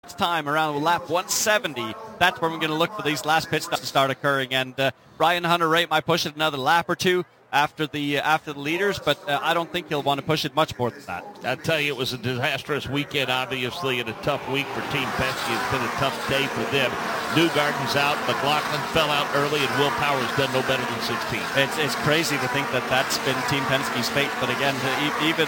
time around lap 170. That's when we're going to look for these last pit stops to start occurring. And Ryan Hunter-Reay might push it another lap or two after the leaders, but I don't think he'll want to push it much more than that. I tell you, it was a disastrous weekend, obviously, and a tough week for Team Penske. It's been a tough day for them. Newgarden's out, McLaughlin fell out early, and Will Power's done no better than 16. It's crazy to think that that's been Team Penske's fate, but again, even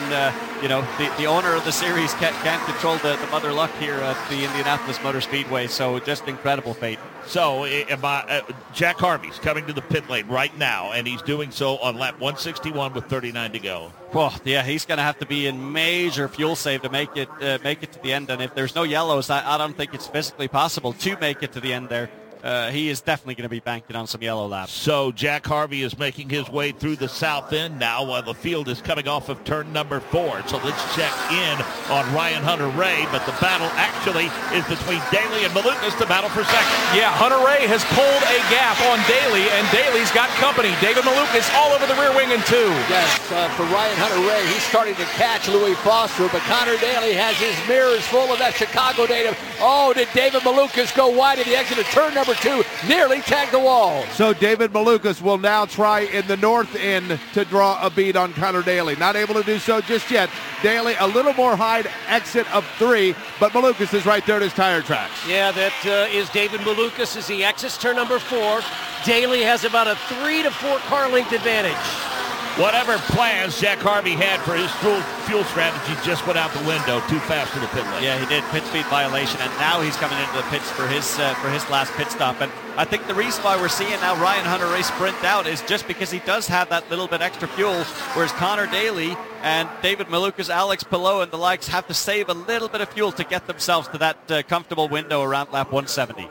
the owner of the series can't control the mother luck here at the Indianapolis Motor Speedway, so just incredible fate. So Jack Harvey's coming to the pit lane right now, and he's doing so on lap 161 with 39 to go. Well, yeah, he's going to have to be in major fuel save to make it to the end. And if there's no yellows, I don't think it's physically possible to make it to the end there. He is definitely going to be banking on some yellow laps. So Jack Harvey is making his way through the south end now while the field is coming off of turn number 4. So let's check in on Ryan Hunter-Reay, but the battle actually is between Daly and Malukas, the battle for second. Yeah, Hunter-Reay has pulled a gap on Daly, and Daly's got company. David Malukas all over the rear wing in 2. Yes, for Ryan Hunter-Reay, he's starting to catch Louis Foster, but Connor Daly has his mirrors full of that Chicago data. Oh, did David Malukas go wide at the exit of turn number 2, nearly tagged the wall. So David Malukas will now try in the north end to draw a bead on Connor Daly. Not able to do so just yet. Daly a little more high exit of 3, but Malukas is right there at his tire tracks. Yeah, that is David Malukas as he exits turn number 4. Daly has about a 3 to 4 car length advantage. Whatever plans Jack Harvey had for his fuel strategy just went out the window. Too fast to the pit lane. Yeah, he did. Pit speed violation, and now he's coming into the pits for his last pit stop. And I think the reason why we're seeing now Ryan Hunter-Reay sprint out is just because he does have that little bit extra fuel, whereas Connor Daly and David Malukas, Alex Palou, and the likes have to save a little bit of fuel to get themselves to that comfortable window around lap 170.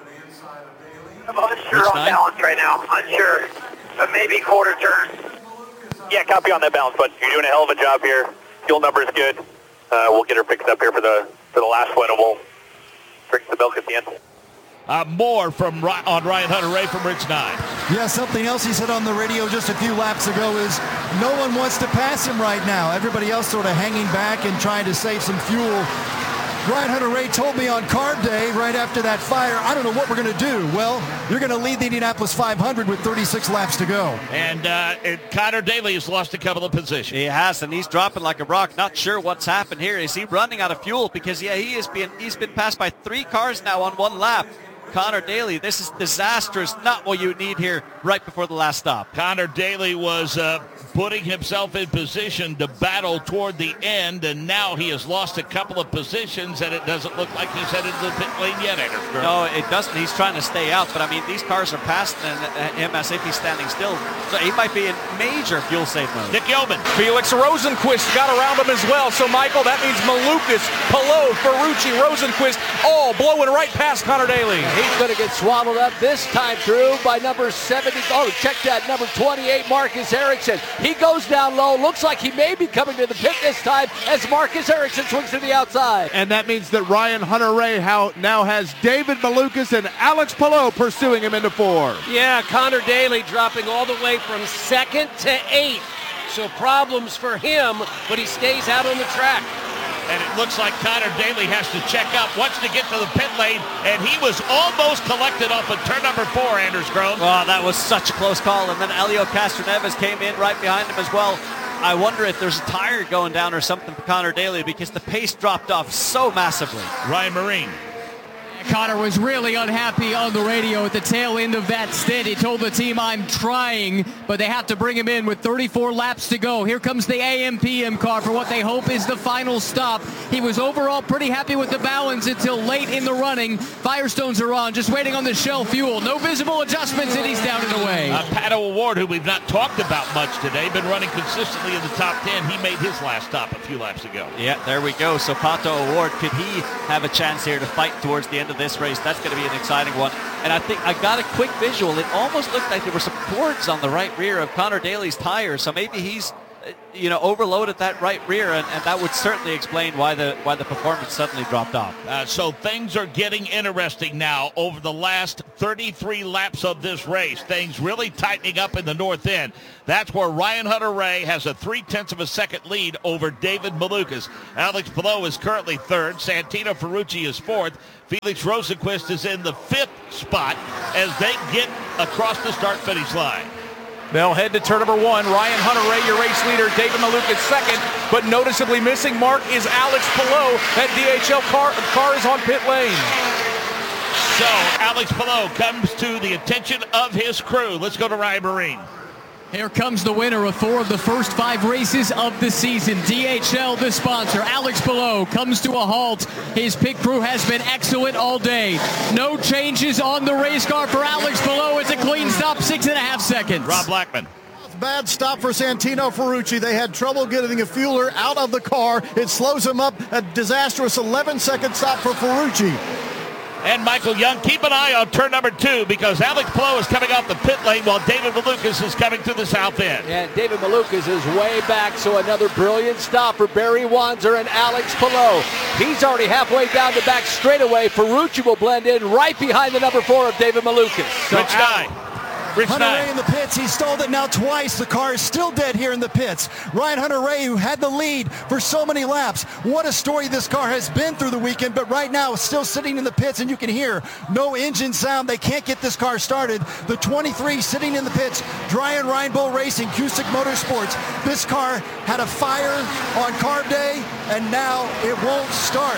I'm unsure on balance right now. Unsure, but maybe quarter turn. Yeah, copy on that balance, but you're doing a hell of a job here. Fuel number is good. We'll get her fixed up here for the last one, and we'll drink the milk at the end. More on Ryan Hunter-Reay from Ridge 9. Yeah, something else he said on the radio just a few laps ago is no one wants to pass him right now. Everybody else sort of hanging back and trying to save some fuel. Ryan Hunter-Reay told me on Carb Day right after that fire, I don't know what we're going to do. Well, you're going to lead the Indianapolis 500 with 36 laps to go. And Connor Daly has lost a couple of positions. He has, and he's dropping like a rock. Not sure what's happened here. Is he running out of fuel? Because, yeah, he's been passed by 3 cars now on 1 lap. Connor Daly, this is disastrous. Not what you need here right before the last stop. Connor Daly was putting himself in position to battle toward the end, and now he has lost a couple of positions, and it doesn't look like he's headed to the pit lane yet, Anderson. No, it doesn't. He's trying to stay out, but I mean, these cars are passing him as if he's standing still. So he might be in major fuel save mode. Nick Yeoman. Felix Rosenquist got around him as well. So, Michael, that means Malukas, Palou, Ferrucci, Rosenquist all blowing right past Connor Daly. He's going to get swallowed up this time through by number 70. Oh, check that, number 28, Marcus Ericsson. He goes down low. Looks like he may be coming to the pit this time as Marcus Ericsson swings to the outside. And that means that Ryan Hunter-Reay now has David Malukas and Alex Palou pursuing him into 4. Yeah, Connor Daly dropping all the way from 2nd to 8th. So problems for him, but he stays out on the track. And it looks like Connor Daly has to check up, wants to get to the pit lane, and he was almost collected off of turn number 4, Anders Grome. Well, that was such a close call, and then Elio Castroneves came in right behind him as well. I wonder if there's a tire going down or something for Connor Daly because the pace dropped off so massively. Ryan Marine. Connor was really unhappy on the radio at the tail end of that stint. He told the team, I'm trying, but they have to bring him in with 34 laps to go. Here comes the AM/PM car for what they hope is the final stop. He was overall pretty happy with the balance until late in the running. Firestones are on, just waiting on the Shell fuel. No visible adjustments, and he's down and away. Pato O'Ward, who we've not talked about much today, been running consistently in the top 10. He made his last stop a few laps ago. Yeah, there we go. So Pato O'Ward, could he have a chance here to fight towards the end of this race? That's going to be an exciting one. And I think I got a quick visual. It almost looked like there were some cords on the right rear of Connor Daly's tire. So maybe he's overloaded that right rear, and that would certainly explain why the performance suddenly dropped off. So things are getting interesting now over the last 33 laps of this race. Things really tightening up in the north end. That's where Ryan Hunter-Reay has a 0.3 of a second lead over David Malukas. Alex Palou is currently third. Santino Ferrucci is fourth. Felix Rosenqvist is in the fifth spot as they get across the start-finish line. They'll head to turn number 1. Ryan Hunter-Reay, your race leader. David Malukas second, but noticeably missing mark is Alex Palou. That DHL car is on pit lane. So Alex Palou comes to the attention of his crew. Let's go to Ryan Marine. Here comes the winner of 4 of the first 5 races of the season. DHL, the sponsor. Alex Palou comes to a halt. His pit crew has been excellent all day. No changes on the race car for Alex Palou. It's a clean stop, 6.5 seconds. Rob Blackman. Bad stop for Santino Ferrucci. They had trouble getting a fueler out of the car. It slows him up. A disastrous 11-second stop for Ferrucci. And Michael Young, keep an eye on turn number 2 because Alex Palou is coming off the pit lane while David Malukas is coming to the south end. And David Malukas is way back, so another brilliant stop for Barry Wanzer and Alex Palou. He's already halfway down the back straightaway. Ferrucci will blend in right behind the number 4 of David Malukas. So Rich Nye. Hunter-Reay in the pits. He stalled it now twice. The car is still dead here in the pits. Ryan Hunter-Reay, who had the lead for so many laps. What a story this car has been through the weekend, but right now it's still sitting in the pits, and you can hear no engine sound. They can't get this car started. The 23 sitting in the pits, Brian Reinbold Racing, Cusick Motorsports. This car had a fire on carb day, and now it won't start.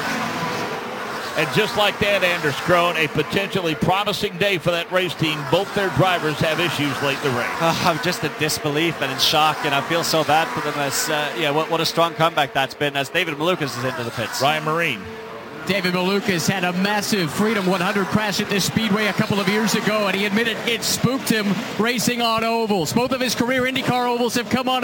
And just like that, Anders Krohn, a potentially promising day for that race team. Both their drivers have issues late in the race. I'm just in disbelief and in shock, and I feel so bad for them as, what a strong comeback that's been as David Malukas is into the pits. Ryan Marine. David Malukas had a massive Freedom 100 crash at this speedway a couple of years ago, and he admitted it spooked him racing on ovals. Both of his career IndyCar ovals have come on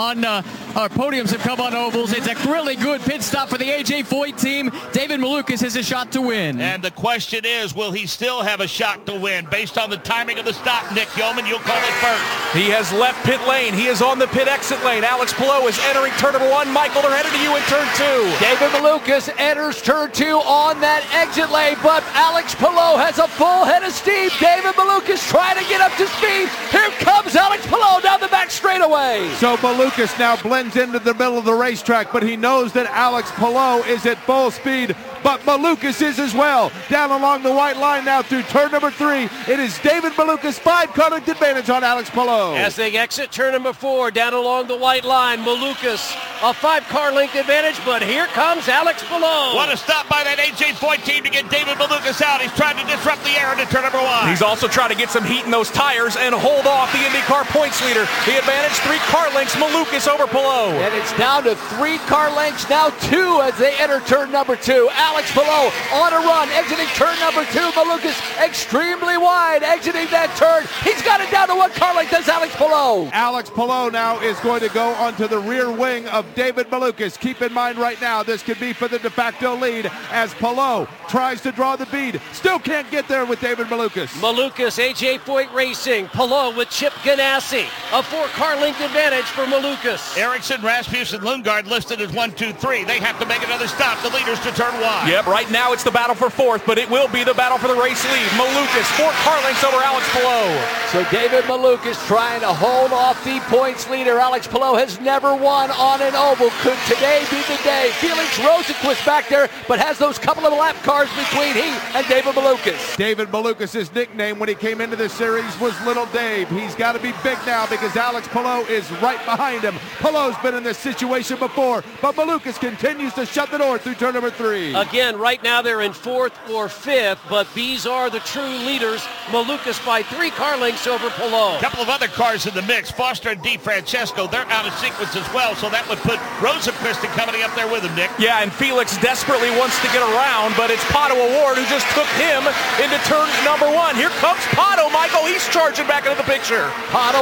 podiums have come on ovals. It's a really good pit stop for the A.J. Foyt team. David Malukas has a shot to win. And the question is, will he still have a shot to win? Based on the timing of the stop, Nick Yeoman, you'll call it first. He has left pit lane. He is on the pit exit lane. Alex Palou is entering turn number 1. Michael, they're headed to you in turn 2. David Malukas enters turn 2 on that exit lane, but Alex Palou has a full head of steam. David Malukas trying to get up to speed. Here comes Alex Palou down the back straightaway. So Malukas now blends into the middle of the racetrack, but he knows that Alex Palou is at full speed, but Malukas is as well. Down along the white line now through turn number 3. It is David Malukas, 5-car length advantage on Alex Palou. As they exit turn number 4, down along the white line, Malukas, a 5-car length advantage, but here comes Alex Palou. What a stop by that A.J. Foyt team to get David Malukas out. He's trying to disrupt the air into turn number 1. He's also trying to get some heat in those tires and hold off the IndyCar points leader. The advantage, 3 car lengths, Malukas over Palou. And it's down to 3 car lengths, now 2 as they enter turn number 2. Alex Palou on a run, exiting turn number 2. Malukas extremely wide, exiting that turn. He's got it down to 1 car length. That's Alex Palou. Alex Palou now is going to go onto the rear wing of David Malukas. Keep in mind right now, this could be for the de facto lead as Palou tries to draw the bead. Still can't get there with David Malukas. Malukas, A.J. Foyt Racing. Palou with Chip Ganassi. A 4-car length advantage for Malukas. Ericsson, Rasmussen, Lundgaard listed as 1, 2, 3. They have to make another stop. The leaders to turn 1. Yep, right now it's the battle for 4th, but it will be the battle for the race lead. Malukas, 4 car lengths over Alex Palou. So David Malukas trying to hold off the points leader. Alex Palou has never won on an oval. Could today be the day? Felix Rosenqvist back there, but has those couple of lap cars between he and David Malukas. David Malukas' nickname when he came into this series was Little Dave. He's got to be big now because Alex Palou is right behind him. Palou's been in this situation before, but Malukas continues to shut the door through turn number 3. Again, right now they're in 4th or 5th, but these are the true leaders. Malukas by 3 car lengths over Palou. A couple of other cars in the mix. Foster and DeFrancesco, they're out of sequence as well, so that would put Rosenqvist coming up there with him, Nick. Yeah, and Felix desperately wants to get around, but it's Pato O'Ward who just took him into turn number 1. Here comes Pato, Michael. He's charging back into the picture. Pato O'Ward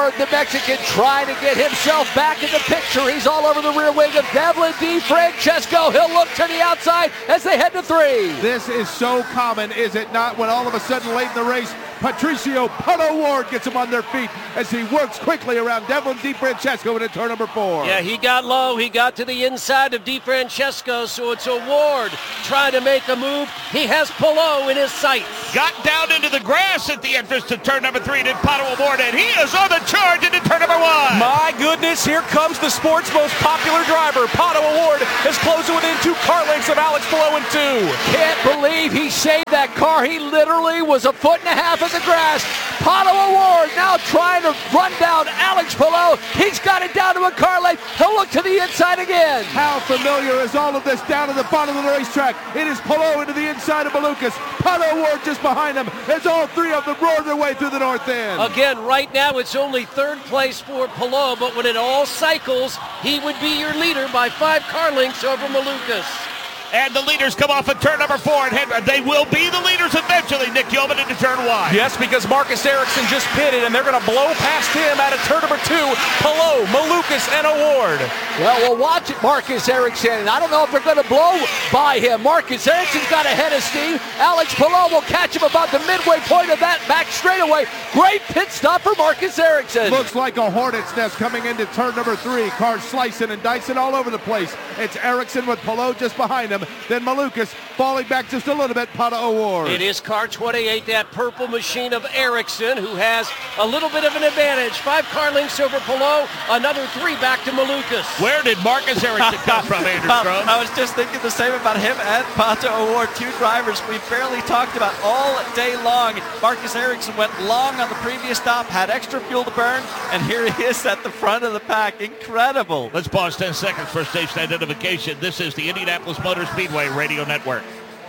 Award, the Mexican, trying to get himself back in the picture. He's all over the rear wing of Devlin DeFrancesco. He'll look to the outside as they head to 3. This is so common, is it not, when all of a sudden late in the race, Patricio Pato Ward gets him on their feet as he works quickly around Devlin DeFrancesco into turn number 4. Yeah, he got low. He got to the inside of DeFrancesco, so it's a Ward trying to make a move. He has Palou in his sights. Got down into the grass at the entrance to turn number 3, did Pato Ward, and he is on the charge into turn number 1. My goodness, here comes the sport's most popular driver. Pato Ward is closing within 2 car lengths of Alex Palou in 2. Can't believe he saved that car. He literally was a foot and a half in the grass. Pato Ward now trying to run down Alex Palou. He's got it down to a car length. He'll look to the inside again. How familiar is all of this down to the bottom of the racetrack? It is Palou into the inside of Malukas. Pato Ward just behind him as all 3 of them roar their way through the north end. Again, right now it's only 3rd place for Palou, but when it all cycles, he would be your leader by 5 car lengths over Malukas. And the leaders come off at turn number 4, and they will be the leaders eventually. Nick Yeoman into turn 1. Yes, because Marcus Ericsson just pitted, and they're going to blow past him out of turn number 2. Palou, Malukas, and Ward. Well, we'll watch it, Marcus Ericsson, and I don't know if they're going to blow by him. Marcus Ericsson's got a head of steam. Alex Palou will catch him about the midway point of that back straightaway. Great pit stop for Marcus Ericsson. Looks like a hornet's nest coming into turn number 3. Cars slicing and dicing all over the place. It's Ericsson with Palou just behind him. Then Malukas falling back just a little bit. Pato Ward. It is car 28, that purple machine of Ericsson, who has a little bit of an advantage. 5 car lengths over Palou, another 3 back to Malukas. Where did Marcus Ericsson come from, Andrew Strome? I was just thinking the same about him and Pato Ward, 2 drivers we barely talked about all day long. Marcus Ericsson went long on the previous stop, had extra fuel to burn, and here he is at the front of the pack. Incredible. Let's pause 10 seconds for station identification. This is the Indianapolis Motor Speedway Radio Network.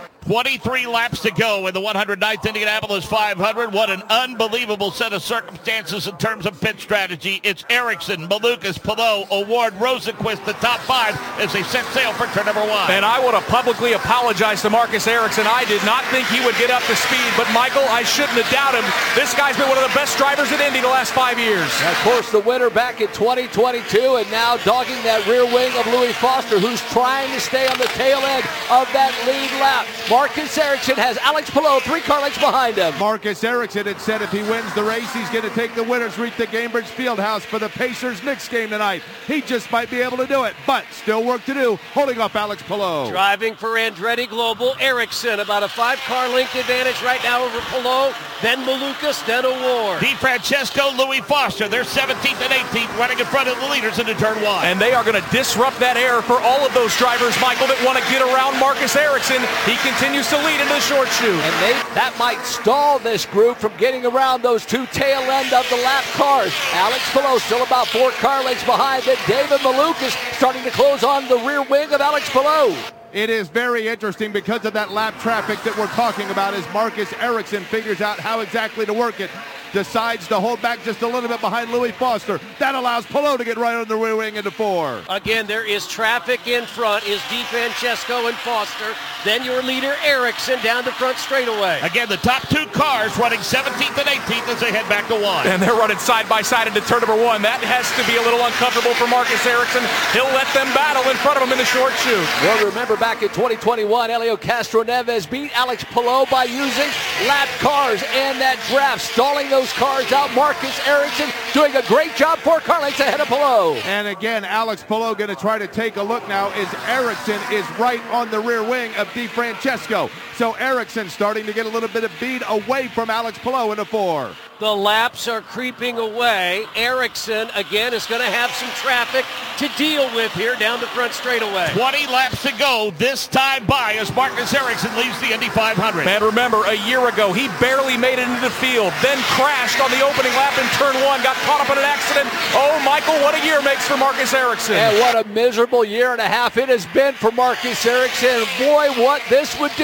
23 laps to go in the 109th Indianapolis 500. What an unbelievable set of circumstances in terms of pit strategy. It's Ericsson, Malukas, Palou, Ward, Rosenquist, the top 5 as they set sail for turn number 1. And I want to publicly apologize to Marcus Ericsson. I did not think he would get up to speed, but Michael, I shouldn't have doubted him. This guy's been one of the best drivers in Indy the last 5 years. And of course, the winner back in 2022, and now dogging that rear wing of Louis Foster, who's trying to stay on the tail end of that lead lap. Marcus Ericsson has Alex Palou 3 car lengths behind him. Marcus Ericsson had said if he wins the race, he's going to take the winners reach the Gainbridge Fieldhouse for the Pacers Knicks game tonight. He just might be able to do it, but still work to do, holding off Alex Palou. Driving for Andretti Global, Ericsson, about a 5 car length advantage right now over Palou, then Malukas, then Ward. DeFrancesco, Louis Foster, they're 17th and 18th, running in front of the leaders into turn 1. And they are going to disrupt that air for all of those drivers, Michael, that want to get around Marcus Ericsson. He continues to lead into the short chute. And that might stall this group from getting around those 2 tail end of the lap cars. Alex Palou still about 4 car lengths behind. Then David Malukas starting to close on the rear wing of Alex Palou. It is very interesting because of that lap traffic that we're talking about as Marcus Ericsson figures out how exactly to work it. Decides to hold back just a little bit behind Louis Foster. That allows Palou to get right on the rear wing into 4. Again, there is traffic in front, is DeFrancesco and Foster. Then your leader, Ericsson, down the front straightaway. Again, the top 2 cars running 17th and 18th as they head back to 1. And they're running side by side into turn number 1. That has to be a little uncomfortable for Marcus Ericsson. He'll let them battle in front of him in the short chute. Well, remember back in 2021, Helio Castroneves beat Alex Palou by using lap cars and that draft, stalling those cars out. Marcus Ericsson doing a great job, 4 car lengths ahead of Palou. And again, Alex Palou going to try to take a look now as Ericsson is right on the rear wing of DeFrancesco. So Ericsson starting to get a little bit of bead away from Alex Palou into 4. The laps are creeping away. Ericsson, again, is going to have some traffic to deal with here down the front straightaway. 20 laps to go this time by as Marcus Ericsson leaves the Indy 500. Man, remember, a year ago, he barely made it into the field, then crashed on the opening lap in turn 1, got caught up in an accident. Oh, Michael, what a year makes for Marcus Ericsson. And what a miserable year and a half it has been for Marcus Ericsson. Boy, what this would do to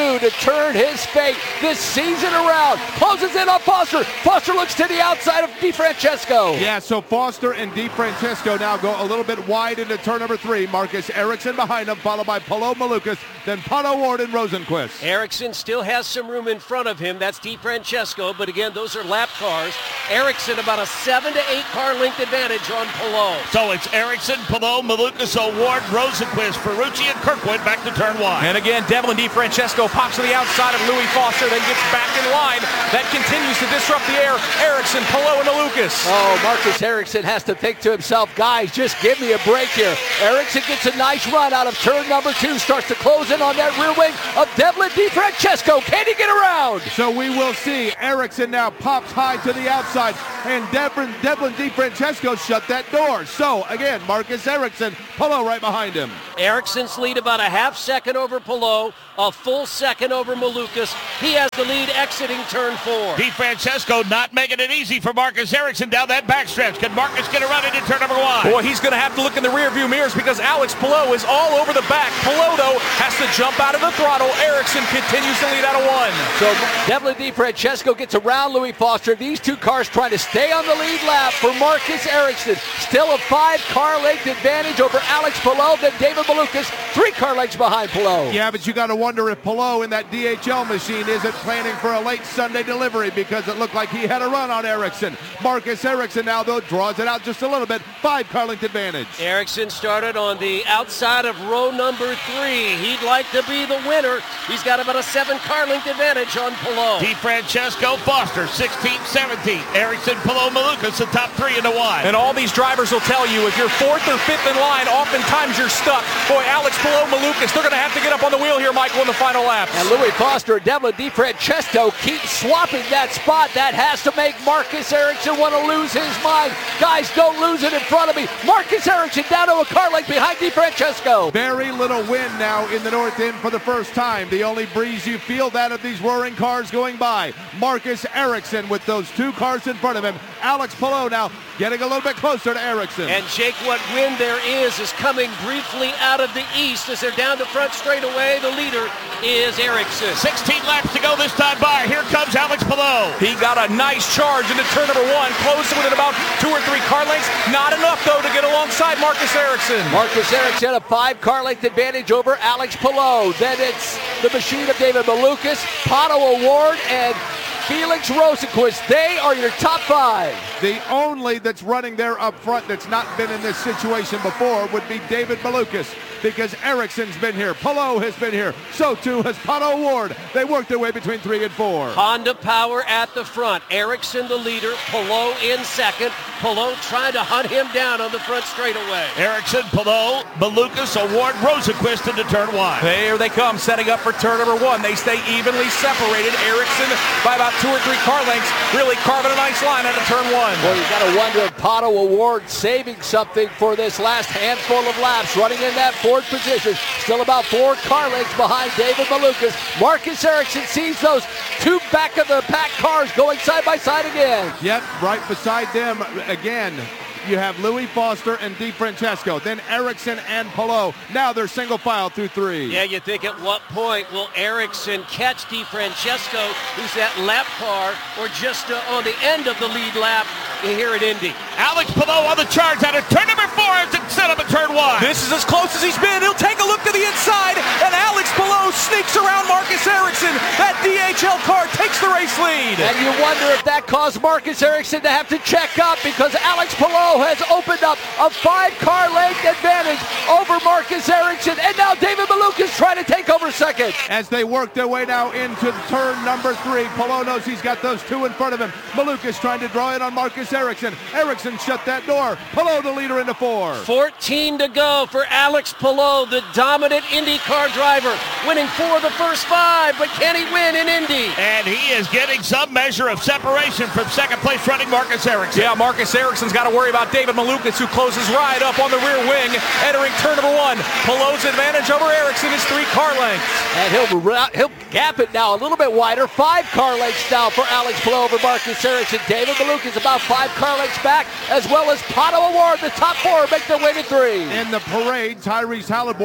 turned his fate this season around. Closes in on Foster. Foster looks to the outside of DeFrancesco. Yeah, so Foster and DeFrancesco now go a little bit wide into turn number 3. Marcus Ericsson behind him, followed by Palou Malukas, then Pato Ward and Rosenquist. Ericsson still has some room in front of him. That's DeFrancesco, but again, those are lap cars. Ericsson about a 7 to 8 car length advantage on Palou. So it's Ericsson, Palou, Malukas, O'Ward, Rosenquist, Ferrucci, and Kirkwood back to turn 1. And again, Devlin DeFrancesco pops to the outside of Louis Foster, then gets back in line. That continues to disrupt the air. Ericsson, Palou, and Malukas. Oh, Marcus Ericsson has to think to himself, guys, just give me a break here. Ericsson gets a nice run out of turn number 2, starts to close in on that rear wing of Devlin DeFrancesco. Can he get around? So we will see Ericsson now pops high to the outside, and Devlin DeFrancesco shut that door. So again, Marcus Ericsson, Palou right behind him. Ericsson's lead about a half second over Palou, a full second over Malukas. He has the lead exiting turn 4. DeFrancesco not making it easy for Marcus Ericsson down that backstretch. Can Marcus get around into turn number 1? Boy, he's going to have to look in the rearview mirrors because Alex Palou is all over the back. Palou, though, has to jump out of the throttle. Ericsson continues to lead out of 1. So Devlin DeFrancesco gets around Louis Foster. These two cars trying to stay on the lead lap for Marcus Ericsson. Still a 5-car length advantage over Alex Palou, then David Malukas, 3 car lengths behind Palou. Yeah, but you got to wonder if Palou in that DHL machine isn't planning for a late Sunday delivery, because it looked like he had a run on Ericsson. Marcus Ericsson now, though, draws it out just a little bit. 5-car length advantage. Ericsson started on the outside of row number 3. He'd like to be the winner. He's got about a 7-car length advantage on Palou. DeFrancesco, Foster, 16th, 17th. Ericsson, Palou, Malukas, the top 3 into 1. And all these drivers will tell you, if you're 4th or 5th in line, oftentimes you're stuck. Boy, Alex Palou, Malukas, they're going to have to get up on the wheel here, Michael, in the final laps. And Louis Foster and Devlin DeFrancesco keep swapping that spot. That has to make Marcus Ericsson want to lose his mind. Guys, don't lose it in front of me. Marcus Ericsson down to a car length behind DeFrancesco. Very little wind now in the north end for the first time. The only breeze you feel, that of these roaring cars going by. Marcus Ericsson with those 2 cars in front of him. Alex Palou now getting a little bit closer to Ericsson. And Jake, what wind there is coming briefly out of the east as they're down the front straightaway. The leader is Ericsson. 16 laps to go this time by. Here comes Alex Palou. He got a nice charge into turn number 1, closing within about 2 or 3 car lengths. Not enough, though, to get alongside Marcus Ericsson. Marcus Ericsson, a 5-car length advantage over Alex Palou. Then it's the machine of David Malukas, Pato O'Ward, and Felix Rosenquist. They are your top 5. The only that's running there up front that's not been in this situation before would be David Malukas, because Ericsson's been here, Palou has been here, so too has Pato Ward. They work their way between 3 and 4. Honda power at the front. Ericsson the leader, Palou in second. Palou trying to hunt him down on the front straightaway. Ericsson, Palou, Malukas, O'Ward, Rosenquist into turn 1. There they come, setting up for turn number 1. They stay evenly separated. Ericsson by about 2 or 3 car lengths, really carving a nice line out of turn 1. Well, you got to wonder if Pato O'Ward saving something for this last handful of laps, running in that 4th position. Still about 4 car lengths behind David Malukas. Marcus Ericsson sees those 2 back of the pack cars going side by side again. Yep, right beside them again. You have Louis Foster and DeFrancesco, then Ericsson and Palou. Now they're single file through 3. Yeah, you think at what point will Ericsson catch DeFrancesco, who's that lap car, or just on the end of the lead lap here at Indy. Alex Palou on the charge out of turn number 4 as it set up at turn 1. This is as close as he's been. He'll take a look to the inside, and Alex Palou sneaks around Marcus Ericsson. That DHL car takes the race lead. And you wonder if that caused Marcus Ericsson to have to check up, because Alex Palou has opened up a 5-car length advantage over Marcus Ericsson, and now David Malukas trying to take over second. As they work their way now into turn number 3, Palou knows he's got those 2 in front of him. Malukas trying to draw in on Marcus Ericsson. Ericsson shut that door. Palou the leader into 4. 14 to go for Alex Palou, the dominant IndyCar driver, winning 4 of the first 5, but can he win in Indy? And he is getting some measure of separation from second place running Marcus Ericsson. Yeah, Marcus Ericsson's got to worry about David Malukas, who closes right up on the rear wing, entering turn number 1. Palou's advantage over Ericsson is 3 car lengths. And he'll gap it now a little bit wider. 5 car lengths now for Alex Palou over Marcus Ericsson. David Malukas about 5 car lengths back, as well as Pato O'Ward. The top 4 make their way to 3. In the parade, Tyrese Halliburton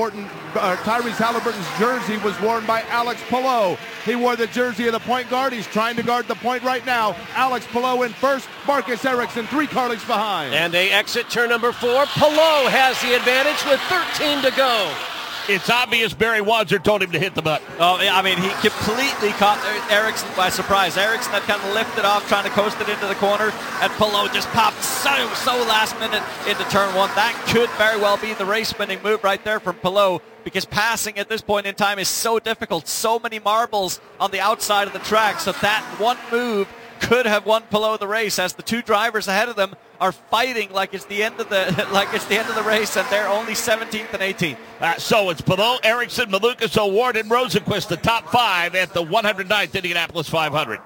Tyrese Halliburton's jersey was worn by Alex Palou. He wore the jersey of the point guard. He's trying to guard the point right now. Alex Palou in first, Marcus Ericsson 3 car lengths behind. And they exit turn number 4. Palou has the advantage with 13 to go. It's obvious Barry Wadzer told him to hit the button. Oh, I mean, he completely caught Ericsson by surprise. Ericsson had kind of lifted off, trying to coast it into the corner, and Palou just popped so last minute into turn 1. That could very well be the race-winning move right there from Palou, because passing at this point in time is so difficult. So many marbles on the outside of the track, so that one move could have won Palou the race, as the 2 drivers ahead of them are fighting like it's the end of the race, and they're only 17th and 18th. So it's Palou, Ericsson, Malukas, O'Ward, and Rosenquist, the top 5 at the 109th Indianapolis 500.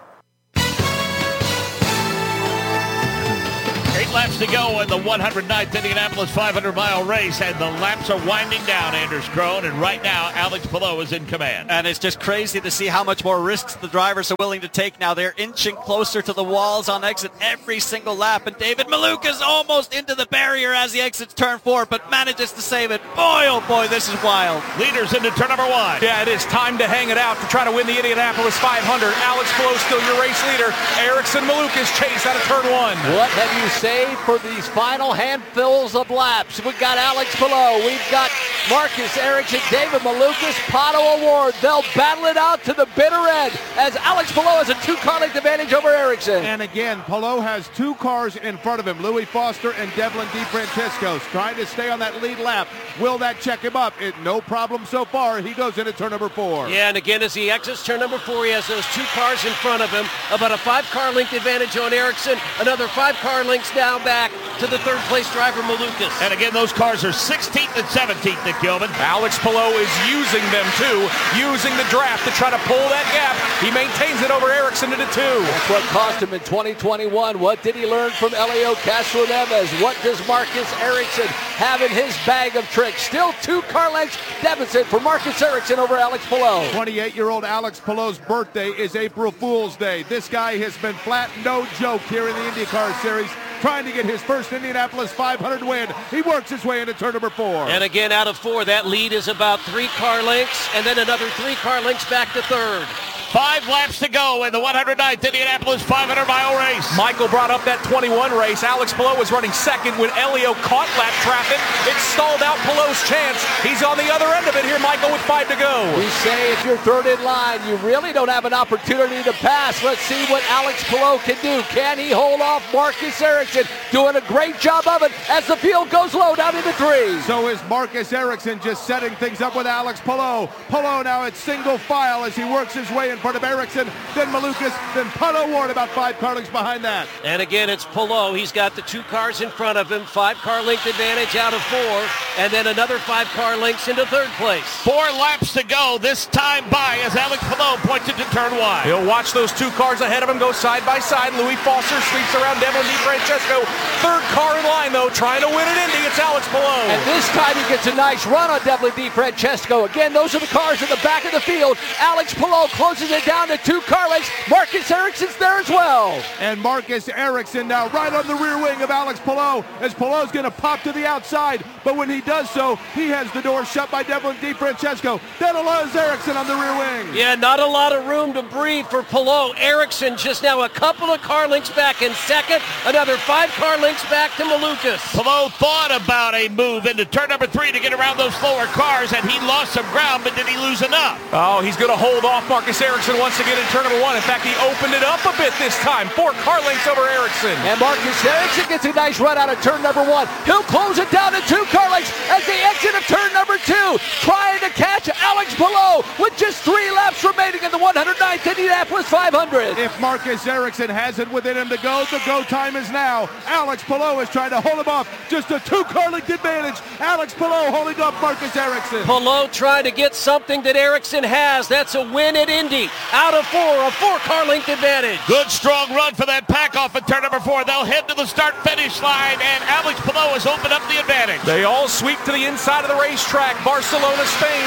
8 laps to go in the 109th Indianapolis 500-mile race, and the laps are winding down, Anders Krohn, and right now Alex Palou is in command. And it's just crazy to see how much more risks the drivers are willing to take now. They're inching closer to the walls on exit every single lap, and David Malukas almost into the barrier as he exits turn 4, but manages to save it. Boy, oh boy, this is wild. Leaders into turn number 1. Yeah, it is time to hang it out to try to win the Indianapolis 500. Alex Palou still your race leader. Ericsson, Malukas chase out of turn 1. What have you saved for these final handfuls of laps? We've got Alex Palou, we've got Marcus Ericsson, David Malukas, Pato O'Ward. They'll battle it out to the bitter end as Alex Palou has a 2-car length advantage over Ericsson. And again, Palou has 2 cars in front of him, Louis Foster and Devlin DeFrancesco, trying to stay on that lead lap. Will that check him up? No problem so far. He goes into turn number 4. Yeah, and again, as he exits turn number 4, he has those 2 cars in front of him. About a 5-car length advantage on Ericsson. Another 5 car lengths now back to the 3rd place driver, Malukas. And again, those cars are 16th and 17th, Nick Gilman. Alex Palou is using them too, using the draft to try to pull that gap. He maintains it over Ericsson into 2. That's what cost him in 2021. What did he learn from Elio Castroneves? What does Marcus Ericsson have in his bag of tricks? Still 2 car lengths deficit for Marcus Ericsson over Alex Palou. 28-year-old Alex Palou's birthday is April Fool's Day. This guy has been flat no joke here in the IndyCar Series, trying to get his first Indianapolis 500 win. He works his way into turn number 4. And again, out of 4, that lead is about 3 car lengths, and then another 3 car lengths back to 3rd. 5 laps to go in the 109th Indianapolis 500-mile race. Michael brought up that 21 race. Alex Palou was running second when Elio caught lap traffic. It stalled out Palou's chance. He's on the other end of it here, Michael, with 5 to go. We say if you're 3rd in line, you really don't have an opportunity to pass. Let's see what Alex Palou can do. Can he hold off Marcus Ericsson? Doing a great job of it as the field goes low down into 3. So is Marcus Ericsson just setting things up with Alex Palou. Palou now at single file as he works his way in front of Ericsson, then Malukas, then Pato O'Ward about 5 car lengths behind that. And again, it's Palou. He's got the 2 cars in front of him, 5 car length advantage out of 4, and then another 5 car lengths into 3rd place. 4 laps to go, this time by as Alex Palou points into turn 1. He'll watch those 2 cars ahead of him go side by side. Louis Foster sweeps around Devlin DeFrancesco. 3rd car in line, though, trying to win it Indy. It's Alex Palou. And this time he gets a nice run on Devlin DeFrancesco. Again, those are the cars in the back of the field. Alex Palou closes it down to 2 car lengths. Marcus Ericsson's there as well. And Marcus Ericsson now right on the rear wing of Alex Palou, as Palou's going to pop to the outside. But when he does so, he has the door shut by Devlin DeFrancesco. That allows Ericsson on the rear wing. Yeah, not a lot of room to breathe for Palou. Ericsson just now a couple of car lengths back in 2nd. Another 5 car lengths back to Malukas. Palou thought about a move into turn number 3 to get around those slower cars, and he lost some ground, but did he lose enough? Oh, he's going to hold off Marcus Ericsson once again in turn number 1. In fact, he opened it up a bit this time. 4 car lengths over Ericsson. And Marcus Ericsson gets a nice run out of turn number 1. He'll close it down to 2 car lengths as they exit of turn number 2, trying to catch Alex Palou with just 3 laps remaining in the 109th Indianapolis 500. If Marcus Ericsson has it within him to go, the go time is now. Alex Palou is trying to hold him off. Just a 2 car length advantage. Alex Palou holding off Marcus Ericsson. Palou trying to get something that Ericsson has. That's a win at Indy. Out of 4, a 4 car length advantage. Good strong run for that pack off at turn number 4. They'll head to the start-finish line, and Alex Palou has opened up the advantage. They all sweep to the inside of the racetrack. Barcelona, Spain's Alex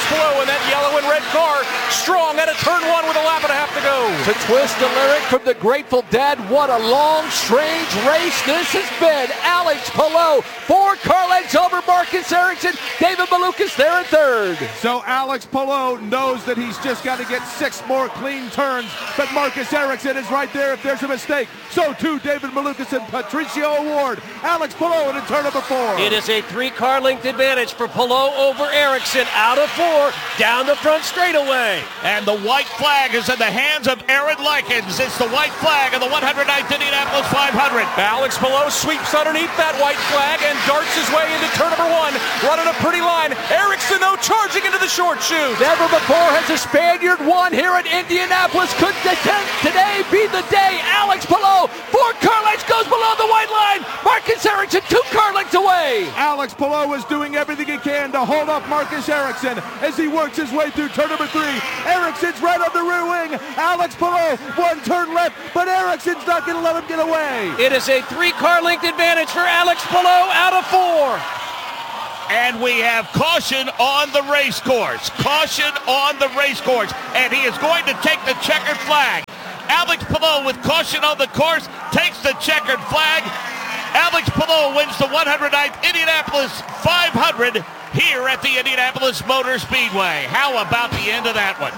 Alex Palou in that yellow and red car, strong at a turn 1 with a lap and a half to go. To twist a lyric from the Grateful Dead, what a long, strange race this has been. Alex Palou, 4 car lengths over Marcus Ericsson. David Malukas there in third. So Alex Palou knows that he's just got to get 6 more clean turns, but Marcus Ericsson is right there if there's a mistake. So too David Malukas and Patricio O'Ward. Alex Palou in turn number 4. It is a 3-car length advantage for Palou over Ericsson. Out of 4, down the front straightaway. And the white flag is in the hands of Aaron Likens. It's the white flag of the 109th Indianapolis 500. Alex Palou sweeps underneath that white flag and darts his way into turn number 1, running a pretty line. Ericsson, though, charging into the short chute. Never before has a Spaniard won here at Indianapolis. Could today be the day? Alex Palou, 4 car lengths, goes below the white line. Marcus Ericsson, 2 car lengths away. Alex Palou is doing everything he can to hold up Marcus Ericsson as he works his way through turn number 3. Ericsson's right on the rear wing. Alex Palou, 1 turn left, but Ericsson's not going to let him get away. It is a 3-car length advantage for Alex Palou out of 4. And we have caution on the race course. Caution on the race course. And he is going to take the checkered flag. Alex Palou with caution on the course takes the checkered flag. Alex Palou wins the 109th Indianapolis 500 here at the Indianapolis Motor Speedway. How about the end of that one?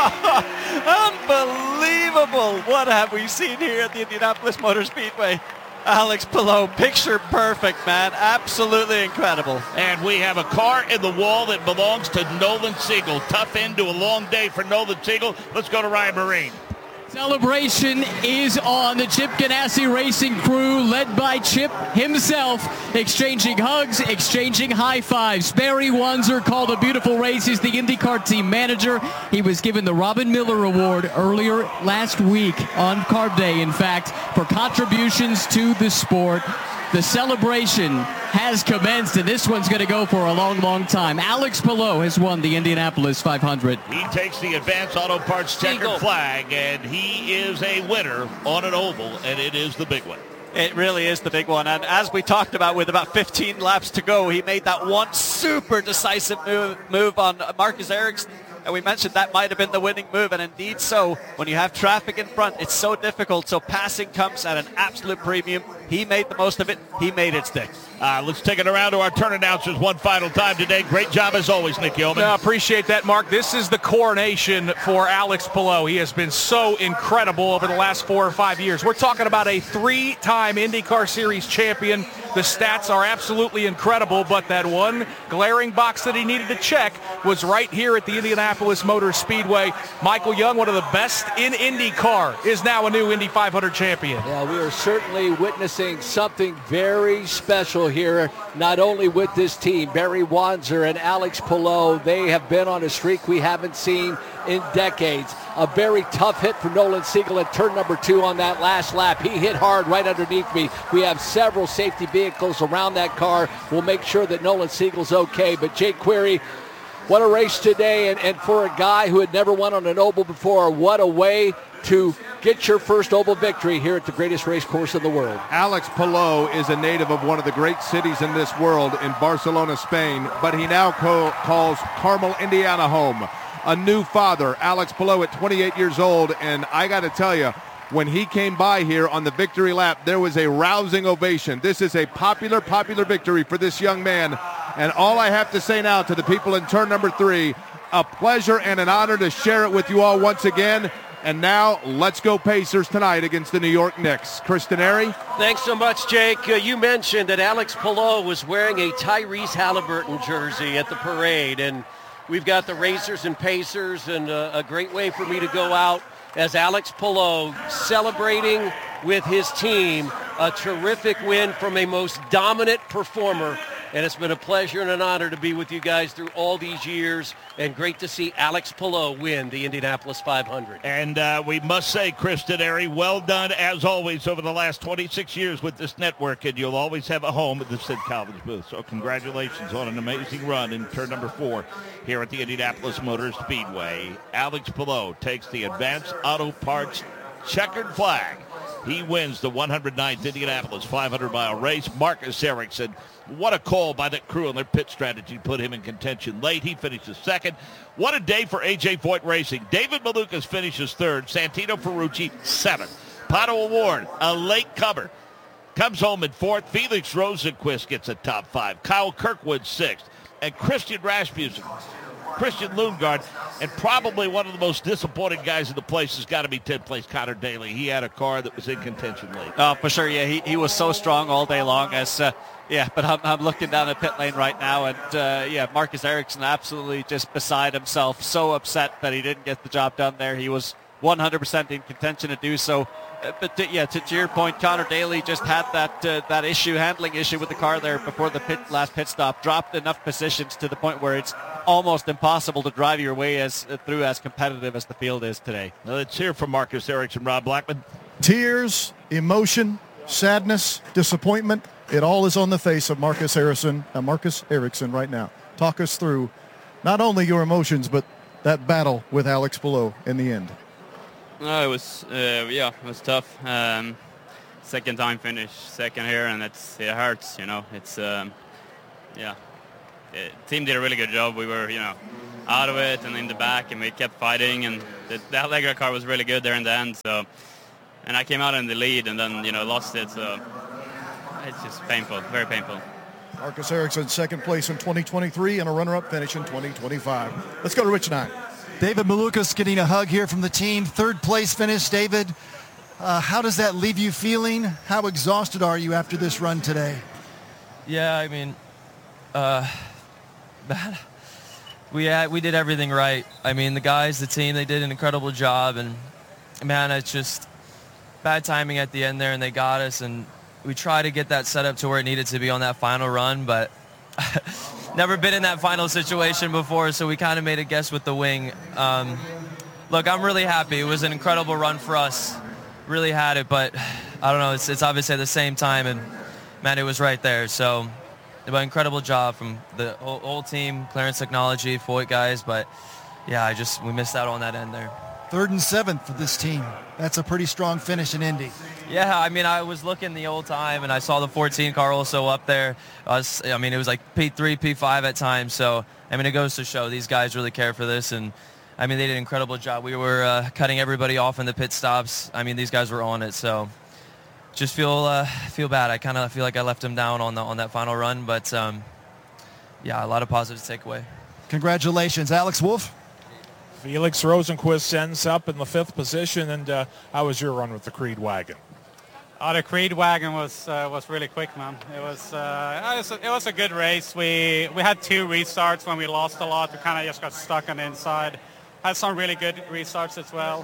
Unbelievable. What have we seen here at the Indianapolis Motor Speedway? Alex Palou, picture perfect, man. Absolutely incredible. And we have a car in the wall that belongs to Nolan Siegel. Tough end to a long day for Nolan Siegel. Let's go to Ryan Marine. Celebration is on. The Chip Ganassi Racing crew, led by Chip himself, exchanging hugs, exchanging high fives. Barry Wanzer called a beautiful race. He's the IndyCar team manager. He was given the Robin Miller Award earlier last week on Carb Day, in fact, for contributions to the sport. The celebration has commenced, and this one's going to go for a long, long time. Alex Palou has won the Indianapolis 500. He takes the Advanced Auto Parts checkered flag, and he is a winner on an oval, and it is the big one. It really is the big one. And as we talked about, with about 15 laps to go, he made that one super decisive move on Marcus Ericsson. And we mentioned that might have been the winning move, and indeed so. When you have traffic in front, it's so difficult. So passing comes at an absolute premium. He made the most of it. He made it stick. Let's take it around to our turn announcers one final time today. Great job as always, Nick Yeoman. I appreciate that, Mark. This is the coronation for Alex Palou. He has been so incredible over the last 4 or 5 years. We're talking about a 3-time IndyCar Series champion. The stats are absolutely incredible, but that one glaring box that he needed to check was right here at the Indianapolis Motor Speedway. Michael Young, one of the best in IndyCar, is now a new Indy 500 champion. Yeah, we are certainly witnessing something very special here, not only with this team. Barry Wanzer and Alex Palou, they have been on a streak we haven't seen in decades. A very tough hit for Nolan Siegel at turn number 2 on that last lap. He hit hard right underneath me. We have several safety vehicles around that car. We'll make sure that Nolan Siegel's okay. But Jake Query, what a race today. And for a guy who had never won on an oval before, what a way to get your first oval victory here at the greatest race course in the world. Alex Palou is a native of one of the great cities in this world in Barcelona, Spain, but he now calls Carmel, Indiana home. A new father, Alex Palou, at 28 years old, and I got to tell you, when he came by here on the victory lap, there was a rousing ovation. This is a popular victory for this young man, and all I have to say now to the people in turn number 3, a pleasure and an honor to share it with you all once again. And now, let's go Pacers tonight against the New York Knicks. Chris Denari. Thanks so much, Jake. You mentioned that Alex Palou was wearing a Tyrese Halliburton jersey at the parade, and we've got the Racers and Pacers, and a great way for me to go out as Alex Palou celebrating with his team a terrific win from a most dominant performer. And it's been a pleasure and an honor to be with you guys through all these years, and great to see Alex Palou win the Indianapolis 500. And we must say, Chris Denari, well done as always over the last 26 years with this network, and you'll always have a home at the Sid Calvin's booth. So congratulations on an amazing run in turn number 4 here at the Indianapolis Motor Speedway. Alex Palou takes the Advanced Auto Parts checkered flag He wins the 109th Indianapolis 500-mile race. Marcus Ericsson, what a call by that crew on their pit strategy to put him in contention late. He finishes second. What a day for A.J. Foyt Racing. David Malukas finishes third. Santino Ferrucci, seventh. Pato O'Ward, a late comer, comes home in fourth. Felix Rosenqvist gets a top five. Kyle Kirkwood, sixth. And Christian Rasmussen, Christian Lundgaard, and probably one of the most disappointing guys in the place has got to be 10th place Connor Daly. He had a car that was in contention late. Oh, for sure, yeah. He was so strong all day long. But I'm looking down the pit lane right now, and Marcus Ericsson absolutely just beside himself, so upset that he didn't get the job done there. He was 100% in contention to do so. To your point, Connor Daly just had that handling issue with the car there before the last pit stop. Dropped enough positions to the point where it's almost impossible to drive your way through as competitive as the field is today. Now let's hear from Marcus Ericsson. Rob Blackman. Tears, emotion, sadness, disappointment. It all is on the face of Marcus Ericsson right now. Talk us through not only your emotions, but that battle with Alex Palou in the end. No, it was tough. Second time finish, second here, and it hurts. It's team did a really good job. We were out of it and in the back, and we kept fighting. And the Allegra car was really good there in the end. So, and I came out in the lead, and then lost it. So it's just painful, very painful. Marcus Ericsson, second place in 2023 and a runner-up finish in 2025. Let's go to Rich Nine. David Malukas getting a hug here from the team. Third place finish. David, how does that leave you feeling? How exhausted are you after this run today? Yeah, I mean, we did everything right. I mean, the guys, the team, they did an incredible job. And, man, it's just bad timing at the end there, and they got us. And we tried to get that set up to where it needed to be on that final run, but never been in that final situation before, so we kind of made a guess with the wing. Look, I'm really happy. It was an incredible run for us. Really had it, but I don't know. It's obviously at the same time, and, man, it was right there. So an incredible job from the whole team, Clarence Technology, Foyt guys, but, yeah, we missed out on that end there. 3rd and 7th for this team. That's a pretty strong finish in Indy. Yeah, I mean, I was looking the old time, and I saw the 14 car also up there. It was like P3, P5 at times. So, I mean, it goes to show these guys really care for this. And, I mean, they did an incredible job. We were cutting everybody off in the pit stops. I mean, these guys were on it. So, just feel bad. I kind of feel like I left them down on that final run. But, yeah, a lot of positives to take away. Congratulations. Alex Wolf? Felix Rosenqvist ends up in the 5th position, and how was your run with the Creed wagon? The Creed wagon was really quick, man. It was a good race. We had 2 restarts when we lost a lot. We kind of just got stuck on the inside. Had some really good restarts as well.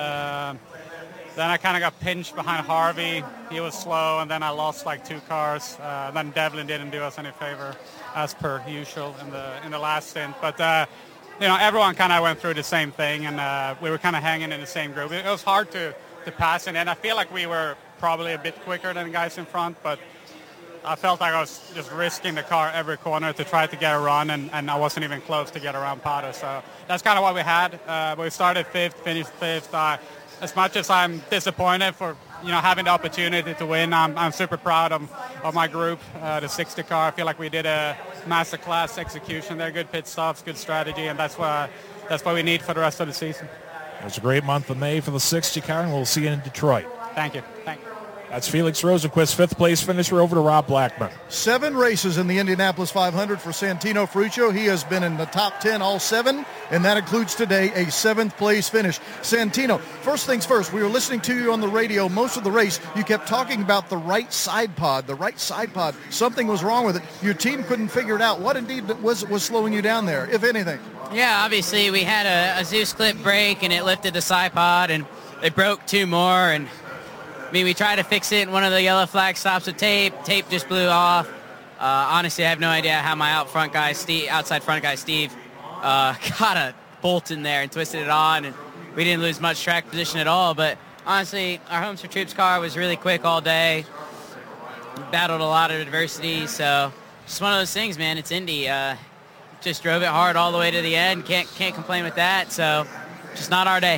Then I kind of got pinched behind Harvey. He was slow, and then I lost like 2 cars. Then Devlin didn't do us any favor, as per usual in the last stint. But everyone kind of went through the same thing, and we were kind of hanging in the same group. It was hard to pass, and I feel like we were probably a bit quicker than the guys in front, but I felt like I was just risking the car every corner to try to get a run, and I wasn't even close to get around Pato. So that's kind of what we had. We started 5th, finished 5th. As much as I'm disappointed for having the opportunity to win, I'm super proud of my group, the 60 car. I feel like we did a masterclass execution there, good pit stops, good strategy, and that's what we need for the rest of the season. It was a great month of May for the 60 car, and we'll see you in Detroit. Thank you. That's Felix Rosenqvist, 5th place finisher. Over to Rob Blackman. 7 races in the Indianapolis 500 for Santino Ferruccio. He has been in the top 10 all 7, and that includes today a 7th place finish. Santino, first things first, we were listening to you on the radio most of the race. You kept talking about the right side pod. Something was wrong with it. Your team couldn't figure it out. What indeed was slowing you down there, if anything? Yeah, obviously we had a Zeus clip break, and it lifted the side pod, and it broke 2 more, and we tried to fix it in one of the yellow flag stops with tape. Tape just blew off. Honestly, I have no idea how my outside front guy, Steve, got a bolt in there and twisted it on, and we didn't lose much track position at all. But honestly, our Homes for Troops car was really quick all day. Battled a lot of adversity, so just one of those things, man. It's Indy. Just drove it hard all the way to the end. Can't complain with that. So just not our day.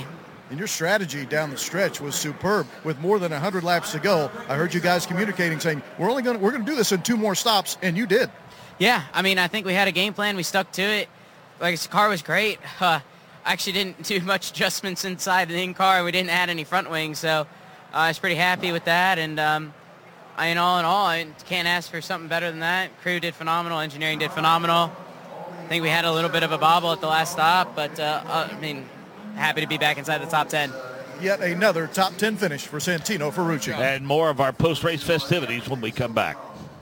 and your strategy down the stretch was superb. With more than 100 laps to go, I heard you guys communicating, saying we're going to do this in 2 more stops, and you did. Yeah, I mean, I think we had a game plan. We stuck to it. Like, the car was great. I actually didn't do much adjustments inside the in-car. We didn't add any front wings, so I was pretty happy with that. And in all, I can't ask for something better than that. Crew did phenomenal. Engineering did phenomenal. I think we had a little bit of a bobble at the last stop, but, happy to be back inside the top 10. Yet another top 10 finish for Santino Ferrucci. And more of our post-race festivities when we come back.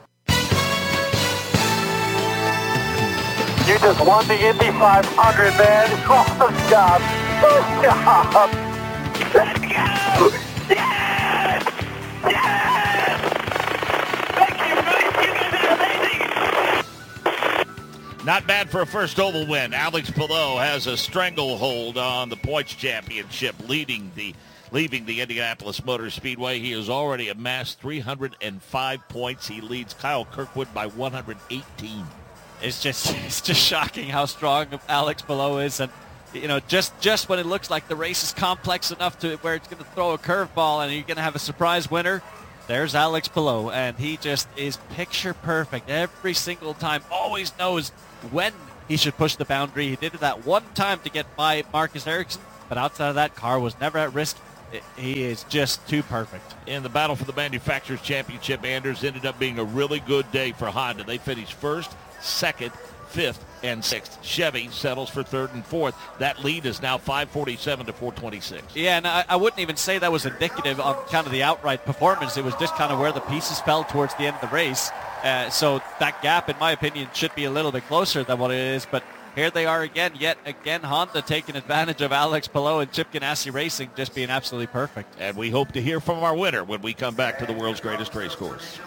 You just won the Indy 500, man. Awesome job. Good job. Let's go. Yes! Yes! Thank you, guys. You guys are amazing. Not bad for a first oval win. Alex Palou has a stranglehold on the points championship, leaving the Indianapolis Motor Speedway. He has already amassed 305 points. He leads Kyle Kirkwood by 118. It's just shocking how strong Alex Palou is, and just when it looks like the race is complex enough to where it's going to throw a curveball and you're going to have a surprise winner, there's Alex Palou, and he just is picture perfect every single time. Always knows when he should push the boundary. He did it that one time to get by Marcus Ericsson, but outside of that, car was never at risk. He is just too perfect. In the battle for the Manufacturers Championship, Anders, ended up being a really good day for Honda. They finished first, second, fifth, and sixth. Chevy settles for third and fourth. That lead is now 547 to 426. Yeah, and I wouldn't even say that was indicative of kind of the outright performance. It was just kind of where the pieces fell towards the end of the race. So that gap, in my opinion, should be a little bit closer than what it is. But here they are again, yet again, Honda taking advantage of Alex Palou and Chip Ganassi Racing just being absolutely perfect. And we hope to hear from our winner when we come back to the world's greatest race course.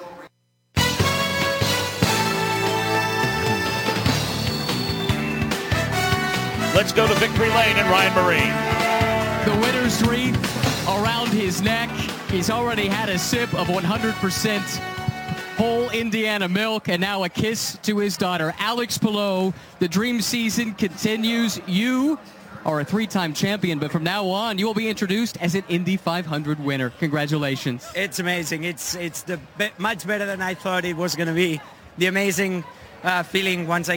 Let's go to Victory Lane and Ryan Marine. The winner's wreath around his neck. He's already had a sip of 100% whole Indiana milk, and now a kiss to his daughter. Alex Palou, the dream season continues. You are a 3-time champion, but from now on, you will be introduced as an Indy 500 winner. Congratulations. It's amazing. It's much better than I thought it was going to be. The amazing feeling once I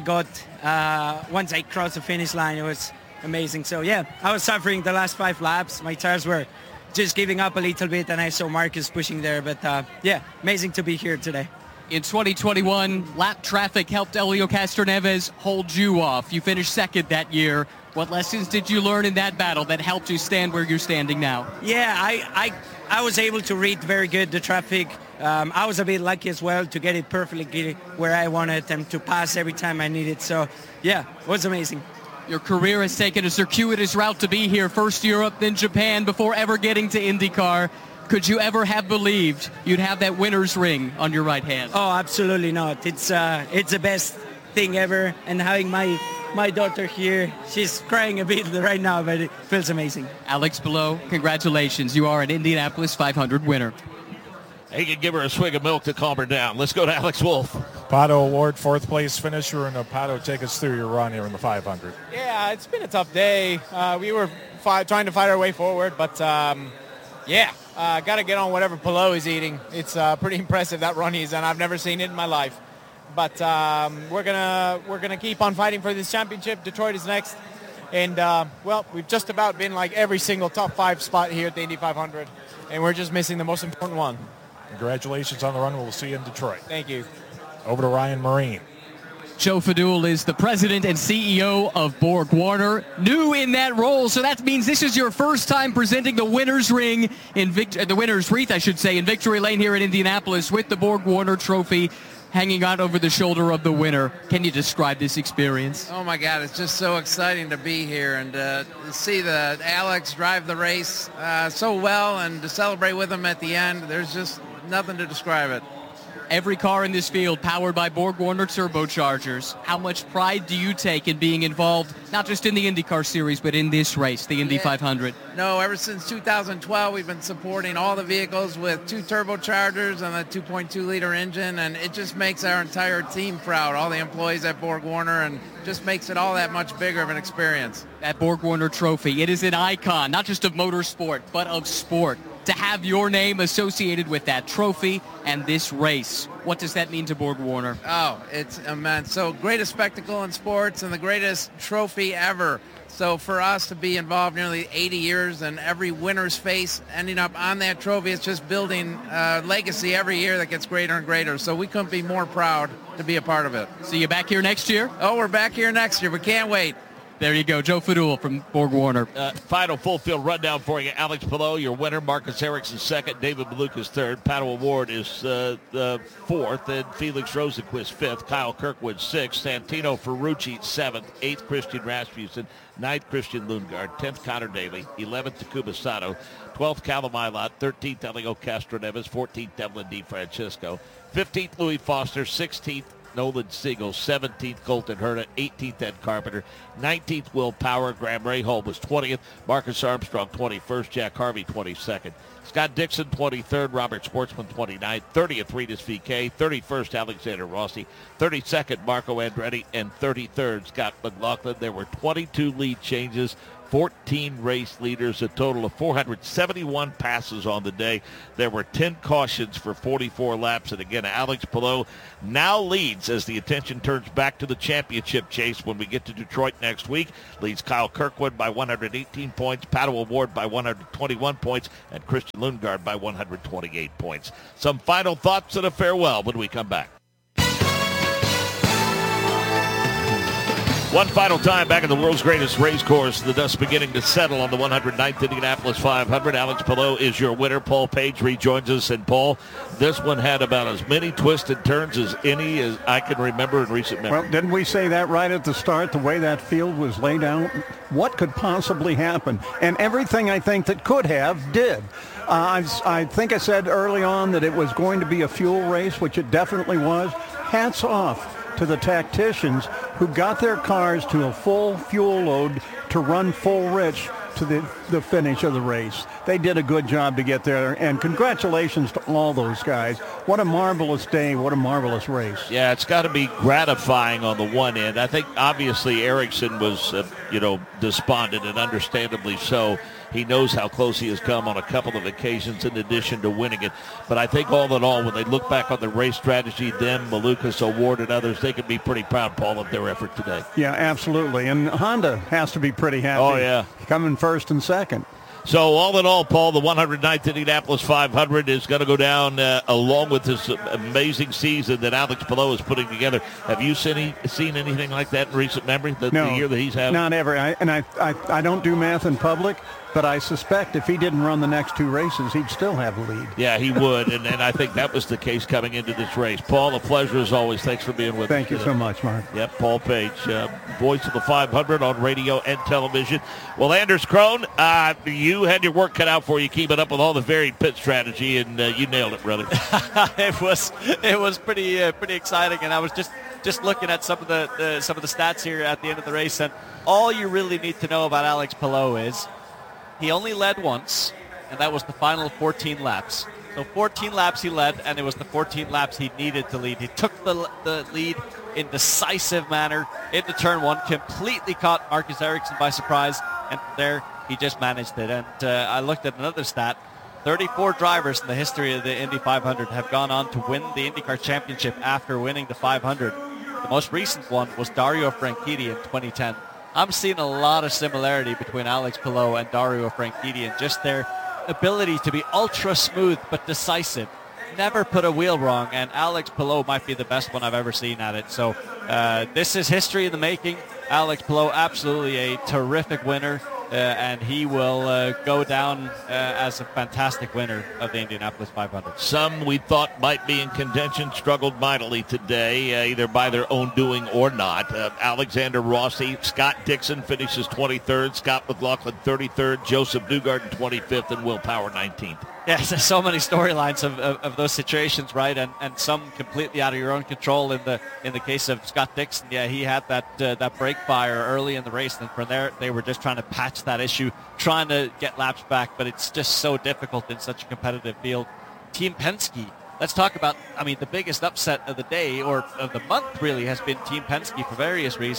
crossed the finish line, it was amazing. So yeah, I was suffering the last 5 laps. My tires were just giving up a little bit, and I saw Marcus pushing there. But yeah, amazing to be here today. In 2021, lap traffic helped Helio Castroneves hold you off. You finished second that year. What lessons did you learn in that battle that helped you stand where you're standing now? Yeah, I was able to read very good the traffic. I was a bit lucky as well to get it perfectly where I wanted them to pass every time I needed. So yeah, it was amazing. Your career has taken a circuitous route to be here. First Europe, then Japan, before ever getting to IndyCar. Could you ever have believed you'd have that winner's ring on your right hand? Oh, absolutely not. It's the best thing ever. And having my daughter here, she's crying a bit right now, but it feels amazing. Alex Palou, congratulations. You are an Indianapolis 500 winner. He can give her a swig of milk to calm her down. Let's go to Alex Wolf. Pato Award, 4th place finisher, and Pato, take us through your run here in the 500. Yeah, it's been a tough day. We were trying to fight our way forward, but got to get on whatever Palou is eating. It's pretty impressive, that run he's done. I've never seen it in my life. But we're gonna keep on fighting for this championship. Detroit is next. And, we've just about been like every single top 5 spot here at the Indy 500, and we're just missing the most important one. Congratulations on the run. We'll see you in Detroit. Thank you. Over to Ryan Marine. Joe Fadool is the president and CEO of Borg Warner, new in that role, so that means this is your first time presenting the winner's ring the winner's wreath, I should say, in Victory Lane here in Indianapolis with the Borg Warner trophy hanging out over the shoulder of the winner. Can you describe this experience? Oh my God, it's just so exciting to be here and to see the Alex drive the race so well and to celebrate with him at the end. There's just nothing to describe it. Every car in this field powered by Borg Warner turbochargers. How much pride do you take in being involved, not just in the IndyCar series, but in this race, the Indy 500? No, ever since 2012, we've been supporting all the vehicles with 2 turbochargers and a 2.2-liter engine, and it just makes our entire team proud, all the employees at Borg Warner, and just makes it all that much bigger of an experience. That Borg-Warner trophy, it is an icon, not just of motorsport, but of sport. To have your name associated with that trophy and this race, what does that mean to Borg-Warner? Oh, it's immense. So greatest spectacle in sports and the greatest trophy ever. So for us to be involved nearly 80 years and every winner's face ending up on that trophy, it's just building legacy every year that gets greater and greater. So we couldn't be more proud to be a part of it. See you back here next year? Oh, we're back here next year. We can't wait. There you go, Joe Fadul from Borg-Warner. Final full field rundown for you. Alex Palou, your winner. Marcus Ericsson second. David Malukas third. Pato O'Ward is the fourth. And Felix Rosenqvist fifth. Kyle Kirkwood sixth. Santino Ferrucci seventh. Eighth, Christian Rasmussen. Ninth, Christian Lundgaard. 10th, Connor Daly. 11th, Takuma Sato. 12th, Callum Ilott. 13th, Elio Castroneves. 14th, Devlin DeFrancisco. 15th, Louis Foster. 16th, Nolan Siegel. 17th, Colton Herta. 18th, Ed Carpenter. 19th, Will Power. Graham Rahal was 20th. Marcus Armstrong 21st. Jack Harvey 22nd. Scott Dixon 23rd. Robert Schwartzman 29th. 30th, Ritas VK. 31st, Alexander Rossi. 32nd, Marco Andretti. And 33rd, Scott McLaughlin. There were 22 lead changes. 14 race leaders, a total of 471 passes on the day. There were 10 cautions for 44 laps. And again, Alex Palou now leads as the attention turns back to the championship chase when we get to Detroit next week. Leads Kyle Kirkwood by 118 points, Pato O'Ward by 121 points, and Christian Lundgaard by 128 points. Some final thoughts and a farewell when we come back. One final time back at the world's greatest race course, the dust beginning to settle on the 109th Indianapolis 500. Alex Palou is your winner. Paul Page rejoins us. And Paul, this one had about as many twists and turns as any as I can remember in recent memory. Well, didn't we say that right at the start, the way that field was laid out? What could possibly happen? And everything I think that could have did. I think I said early on that it was going to be a fuel race, which it definitely was. Hats off to the tacticians who got their cars to a full fuel load to run full rich to the finish of the race. They did a good job to get there, and congratulations to all those guys. What a marvelous day. What a marvelous race. Yeah, it's got to be gratifying on the one end. I think obviously Ericsson was, despondent, and understandably so. He knows how close he has come on a couple of occasions in addition to winning it. But I think all in all, when they look back on the race strategy, them, Malukas, O'Ward, and others, they can be pretty proud, Paul, of their effort today. Yeah, absolutely. And Honda has to be pretty happy. Oh, yeah. Coming first and second. So all in all, Paul, the 109th Indianapolis 500 is going to go down along with this amazing season that Alex Palou is putting together. Have you seen anything like that in recent memory, the year that he's having? Not ever. I don't do math in public, but I suspect if he didn't run the next two races, he'd still have a lead. Yeah, he would, and I think that was the case coming into this race. Paul, a pleasure as always. Thanks for being with us. Thank you so much, Mark. Yep, Paul Page, voice of the 500 on radio and television. Well, Anders Krohn, you had your work cut out for you keeping up with all the varied pit strategy, and you nailed it, brother. It was pretty exciting, and I was just looking at some of the stats here at the end of the race, and all you really need to know about Alex Palou is he only led once, and that was the final 14 laps. So 14 laps he led, and it was the 14 laps he needed to lead. He took the lead in decisive manner into turn one, completely caught Marcus Ericsson by surprise, and there he just managed it. And I looked at another stat. 34 drivers in the history of the Indy 500 have gone on to win the IndyCar Championship after winning the 500. The most recent one was Dario Franchitti in 2010. I'm seeing a lot of similarity between Alex Palou and Dario Franchitti and just their ability to be ultra smooth but decisive. Never put a wheel wrong, and Alex Palou might be the best one I've ever seen at it. So this is history in the making. Alex Palou, absolutely a terrific winner. And he will go down as a fantastic winner of the Indianapolis 500. Some we thought might be in contention struggled mightily today, either by their own doing or not. Alexander Rossi, Scott Dixon finishes 23rd, Scott McLaughlin 33rd, Joseph Newgarden 25th, and Will Power 19th. Yes, there's so many storylines of those situations, right? And some completely out of your own control. In the case of Scott Dixon, yeah, he had that brake fire early in the race, and from there they were just trying to patch that issue, trying to get laps back, but it's just so difficult in such a competitive field. Team Penske, let's talk about, the biggest upset of the day, or of the month really, has been Team Penske for various reasons.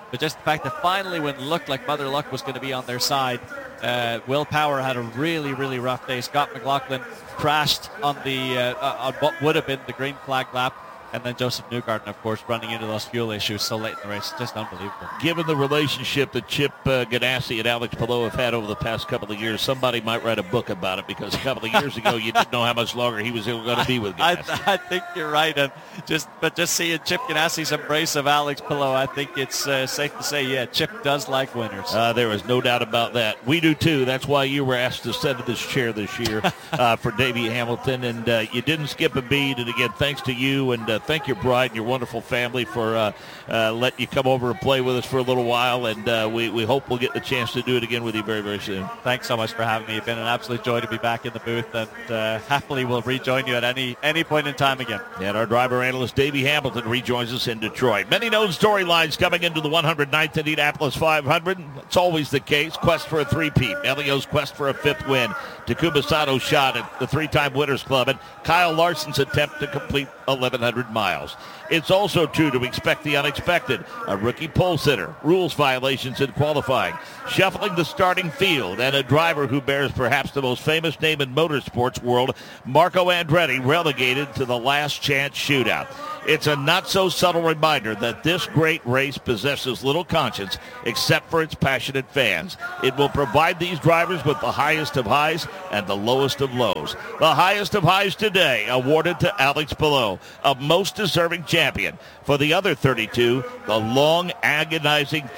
but just the fact that finally, when it looked like Mother Luck was going to be on their side, Will Power had a really, really rough day. Scott McLaughlin crashed on on what would have been the green flag lap. And then Joseph Newgarden, of course, running into those fuel issues so late in the race. Just unbelievable. Given the relationship that Chip Ganassi and Alex Palou have had over the past couple of years, somebody might write a book about it, because a couple of years ago you didn't know how much longer he was going to be with Ganassi. I think you're right. And just seeing Chip Ganassi's embrace of Alex Palou, I think it's safe to say, yeah, Chip does like winners. There is no doubt about that. We do, too. That's why you were asked to sit in this chair this year for Davey Hamilton. And you didn't skip a beat. And, again, thanks to you, and thank your bride and your wonderful family for letting you come over and play with us for a little while. And we hope we'll get the chance to do it again with you very, very soon. Thanks so much for having me. It's been an absolute joy to be back in the booth, and happily we'll rejoin you at any point in time again. And our driver analyst Davey Hamilton rejoins us in Detroit. Many known storylines coming into the 109th Indianapolis 500. It's always the case. Quest for a three-peat. Elio's quest for a fifth win. Takuma Sato's shot at the three-time Winners Club, and Kyle Larson's attempt to complete 1,100 miles. It's also true to expect the unexpected. A rookie pole sitter, rules violations in qualifying, shuffling the starting field, and a driver who bears perhaps the most famous name in motorsports world, Marco Andretti, relegated to the last chance shootout. It's a not-so-subtle reminder that this great race possesses little conscience except for its passionate fans. It will provide these drivers with the highest of highs and the lowest of lows. The highest of highs today awarded to Alex Palou, a most deserving champion. For the other 32, the long, agonizing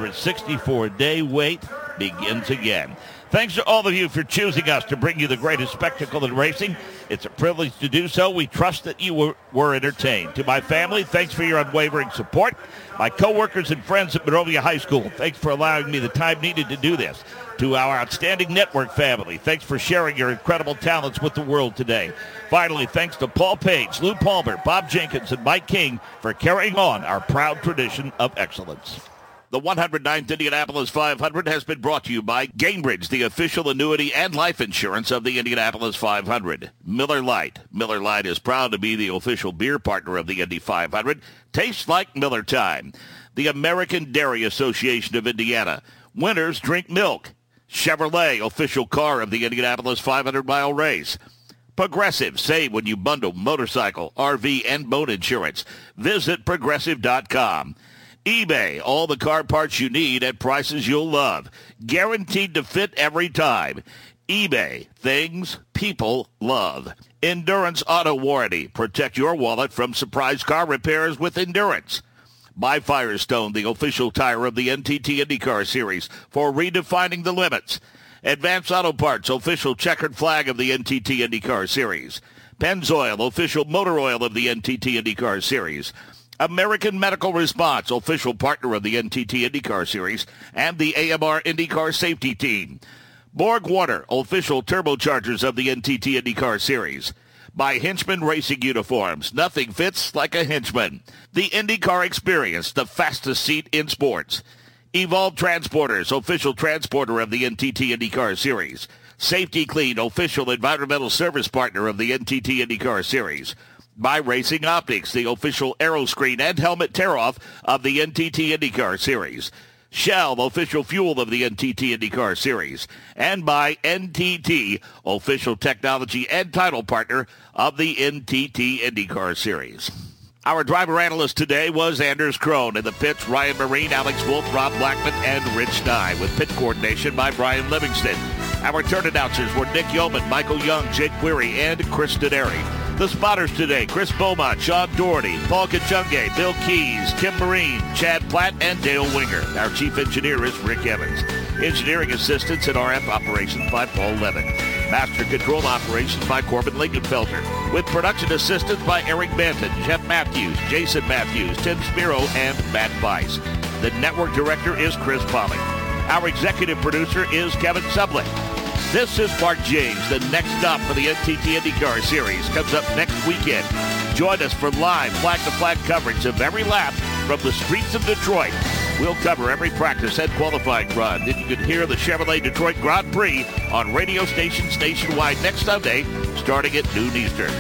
364-day wait begins again. Thanks to all of you for choosing us to bring you the greatest spectacle in racing. It's a privilege to do so. We trust that you were entertained. To my family, thanks for your unwavering support. My coworkers and friends at Monrovia High School, thanks for allowing me the time needed to do this. To our outstanding network family, thanks for sharing your incredible talents with the world today. Finally, thanks to Paul Page, Lou Palmer, Bob Jenkins, and Mike King for carrying on our proud tradition of excellence. The 109th Indianapolis 500 has been brought to you by Gainbridge, the official annuity and life insurance of the Indianapolis 500. Miller Lite. Miller Lite is proud to be the official beer partner of the Indy 500. Tastes like Miller time. The American Dairy Association of Indiana. Winners drink milk. Chevrolet, official car of the Indianapolis 500-mile race. Progressive. Save when you bundle motorcycle, RV, and boat insurance. Visit Progressive.com. eBay, all the car parts you need at prices you'll love. Guaranteed to fit every time. eBay, things people love. Endurance Auto Warranty, protect your wallet from surprise car repairs with Endurance. By Firestone, the official tire of the NTT IndyCar Series, for redefining the limits. Advance Auto Parts, official checkered flag of the NTT IndyCar Series. Pennzoil, official motor oil of the NTT IndyCar Series. American Medical Response, official partner of the NTT IndyCar Series, and the AMR IndyCar Safety Team. Borg Warner, official turbochargers of the NTT IndyCar Series. By Hinchman Racing Uniforms, nothing fits like a Hinchman. The IndyCar Experience, the fastest seat in sports. Evolve Transporters, official transporter of the NTT IndyCar Series. Safety Clean, official environmental service partner of the NTT IndyCar Series. By Racing Optics, the official aeroscreen and helmet tear-off of the NTT IndyCar Series. Shell, official fuel of the NTT IndyCar Series. And by NTT, official technology and title partner of the NTT IndyCar Series. Our driver analyst today was Anders Krohn. In the pits, Ryan Marine, Alex Wolf, Rob Blackman, and Rich Stein, with pit coordination by Brian Livingston. Our turn announcers were Nick Yeoman, Michael Young, Jake Query, and Chris Denary. The spotters today, Chris Beaumont, Sean Doherty, Paul Kachunge, Bill Keys, Kim Marine, Chad Platt, and Dale Winger. Our chief engineer is Rick Evans. Engineering assistance and RF operations by Paul Levin. Master control operations by Corbin Lingenfelter. With production assistance by Eric Banton, Jeff Matthews, Jason Matthews, Tim Spiro, and Matt Weiss. The network director is Chris Polly. Our executive producer is Kevin Sublett. This is Mark James. The next stop for the NTT IndyCar Series comes up next weekend. Join us for live flag-to-flag coverage of every lap from the streets of Detroit. We'll cover every practice and qualifying run. And you can hear the Chevrolet Detroit Grand Prix on radio stations nationwide next Sunday, starting at noon Eastern.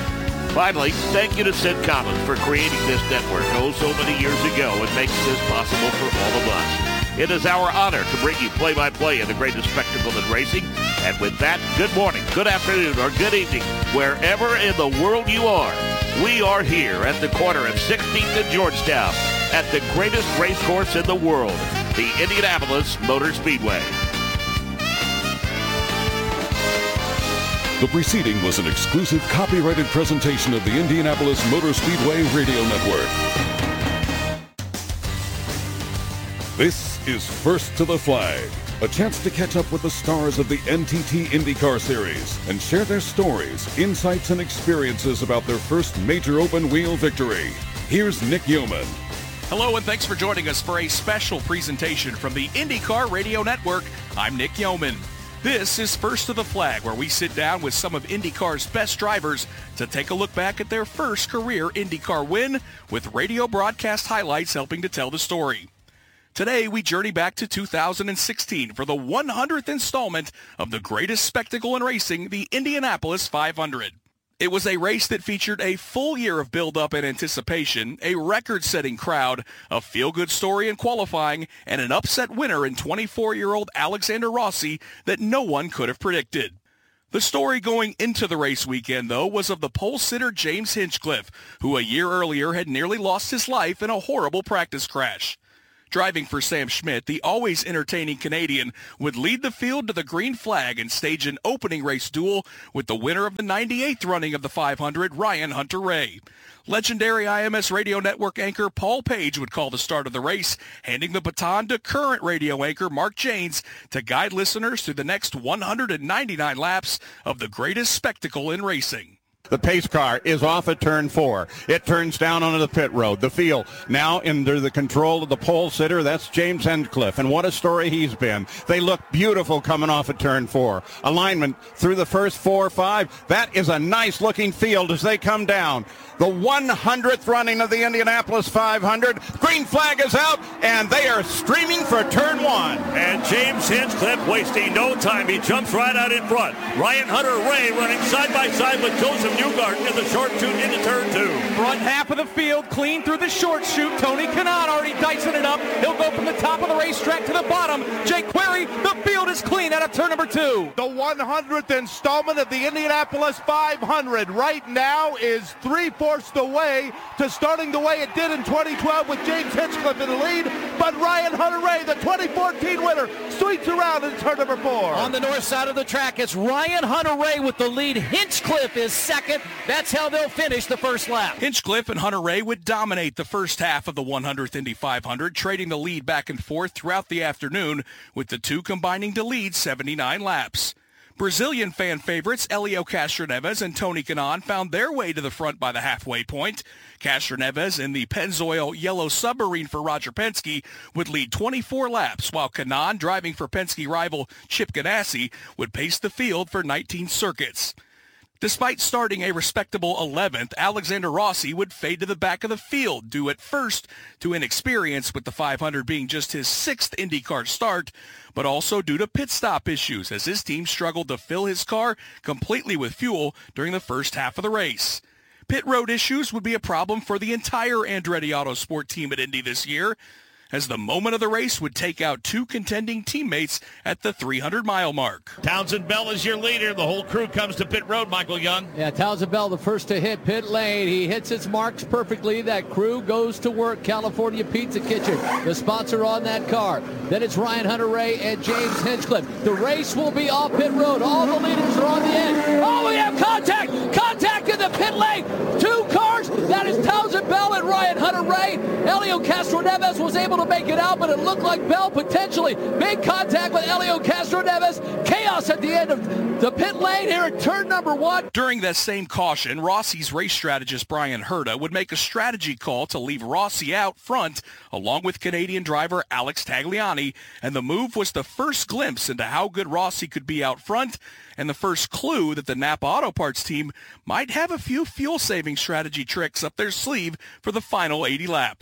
Finally, thank you to Sid Collins for creating this network so many years ago and making this possible for all of us. It is our honor to bring you play-by-play of the greatest spectacle in racing. And with that, good morning, good afternoon, or good evening, wherever in the world you are. We are here at the corner of 16th and Georgetown at the greatest race course in the world, the Indianapolis Motor Speedway. The preceding was an exclusive copyrighted presentation of the Indianapolis Motor Speedway Radio Network. This is First to the Flag, a chance to catch up with the stars of the NTT IndyCar Series and share their stories, insights, and experiences about their first major open-wheel victory. Here's Nick Yeoman. Hello, and thanks for joining us for a special presentation from the IndyCar Radio Network. I'm Nick Yeoman. This is First to the Flag, where we sit down with some of IndyCar's best drivers to take a look back at their first career IndyCar win, with radio broadcast highlights helping to tell the story. Today, we journey back to 2016 for the 100th installment of the greatest spectacle in racing, the Indianapolis 500. It was a race that featured a full year of build-up and anticipation, a record-setting crowd, a feel-good story in qualifying, and an upset winner in 24-year-old Alexander Rossi that no one could have predicted. The story going into the race weekend, though, was of the pole-sitter James Hinchcliffe, who a year earlier had nearly lost his life in a horrible practice crash. Driving for Sam Schmidt, the always entertaining Canadian would lead the field to the green flag and stage an opening race duel with the winner of the 98th running of the 500, Ryan Hunter-Reay. Legendary IMS Radio Network anchor Paul Page would call the start of the race, handing the baton to current radio anchor Mark Janes to guide listeners through the next 199 laps of the greatest spectacle in racing. The pace car is off at turn 4. It turns down onto the pit road. The field now under the control of the pole sitter. That's James Hinchcliffe, and what a story he's been. They look beautiful coming off at turn 4. Alignment through the first 4 or 5. That is a nice-looking field as they come down. The 100th running of the Indianapolis 500. Green flag is out, and they are streaming for turn 1. And James Hinchcliffe wasting no time. He jumps right out in front. Ryan Hunter-Reay running side by side with Joseph Newgarden in the short chute into turn 2. Front half of the field, clean through the short chute. Tony Kanaan already dicing it up. He'll go from the top of the racetrack to the bottom. Jake Query, the field is clean out of turn number 2. The 100th installment of the Indianapolis 500 right now is 3/4 the way to starting the way it did in 2012 with James Hinchcliffe in the lead, but Ryan Hunter-Reay, the 2014 winner, sweeps around in turn number 4. On the north side of the track, it's Ryan Hunter-Reay with the lead. Hinchcliffe is second. That's how they'll finish the first lap. Hinchcliffe and Hunter-Reay would dominate the first half of the 100th Indy 500, trading the lead back and forth throughout the afternoon, with the two combining to lead 79 laps. Brazilian fan favorites Helio Castroneves and Tony Kanaan found their way to the front by the halfway point. Castroneves in the Pennzoil Yellow Submarine for Roger Penske would lead 24 laps, while Kanaan, driving for Penske rival Chip Ganassi, would pace the field for 19 circuits. Despite starting a respectable 11th, Alexander Rossi would fade to the back of the field, due at first to inexperience, with the 500 being just his 6th IndyCar start, but also due to pit stop issues as his team struggled to fill his car completely with fuel during the first half of the race. Pit road issues would be a problem for the entire Andretti Autosport team at Indy this year, as the moment of the race would take out two contending teammates at the 300-mile mark. Townsend Bell is your leader. The whole crew comes to pit road, Michael Young. Yeah, Townsend Bell, the first to hit pit lane. He hits its marks perfectly. That crew goes to work. California Pizza Kitchen, the sponsor on that car. Then it's Ryan Hunter-Reay and James Hinchcliffe. The race will be off pit road. All the leaders are on the end. Oh, we have contact! Contact in the pit lane! Two cars! That is Townsend Bell and Ryan Hunter-Reay. Helio Castroneves was able to make it out, but it looked like Bell potentially made contact with Helio Castroneves. Chaos at the end of the pit lane here at turn number 1. During that same caution, Rossi's race strategist Brian Herta would make a strategy call to leave Rossi out front, along with Canadian driver Alex Tagliani, and the move was the first glimpse into how good Rossi could be out front, and the first clue that the Napa Auto Parts team might have a few fuel-saving strategy tricks up their sleeve for the final 80 laps. Tagliani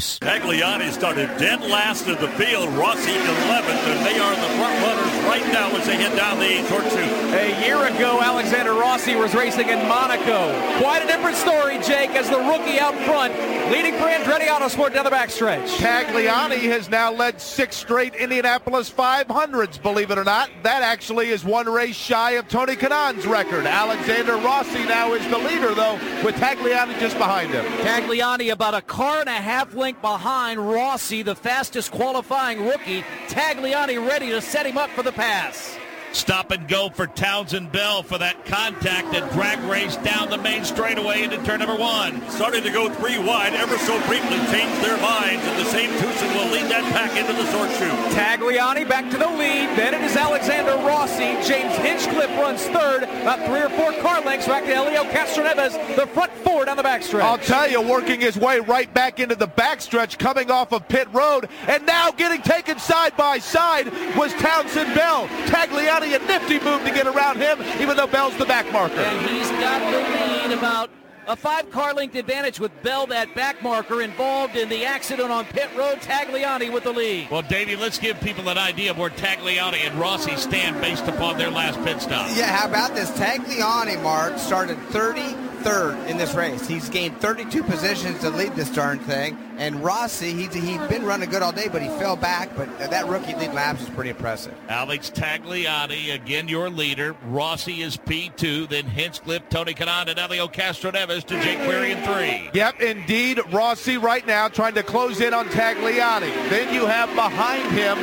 Tagliani started dead last of the field. Rossi 11th, and they are the front runners right now as they head down the short chute. A year ago, Alexander Rossi was racing in Monaco. Quite a different story, Jake, as the rookie out front, leading for Andretti Autosport down the backstretch. Tagliani has now led 6 straight Indianapolis 500s, believe it or not. That actually is 1 race shy of Tony Kanaan's record. Alexander Rossi now is the leader, though, with Tagliani just behind him. Tagliani about a car and a half length behind Rossi, the fastest qualifying rookie. Tagliani ready to set him up for the pass. Stop and go for Townsend Bell for that contact and drag race down the main straightaway into turn number 1. Starting to go 3 wide, ever so briefly changed their minds, and the same twosome will lead that pack into the short chute. Tagliani back to the lead. Then it is Alexander Rossi. James Hinchcliffe runs third. About 3 or 4 car lengths back to Helio Castroneves, the front 4 down the backstretch. I'll tell you, working his way right back into the backstretch, coming off of pit road, and now getting taken side by side was Townsend Bell. Tagliani, a nifty move to get around him, even though Bell's the back marker. And he's got the lead, about a 5 car length advantage with Bell, that back marker, involved in the accident on pit road. Tagliani with the lead. Well, Davey, let's give people an idea of where Tagliani and Rossi stand based upon their last pit stop. Yeah, how about this? Tagliani, Mark, started 33rd in this race. He's gained 32 positions to lead this darn thing. And Rossi, he's been running good all day, but he fell back. But that rookie lead laps is pretty impressive. Alex Tagliani, again your leader. Rossi is P2, then Hinchcliffe, Tony Kanaan, and Helio Castroneves to Jake Query in 3. Yep, indeed. Rossi right now trying to close in on Tagliani. Then you have behind him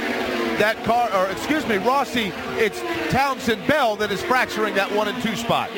Rossi, it's Townsend Bell that is fracturing that 1 and 2 spot.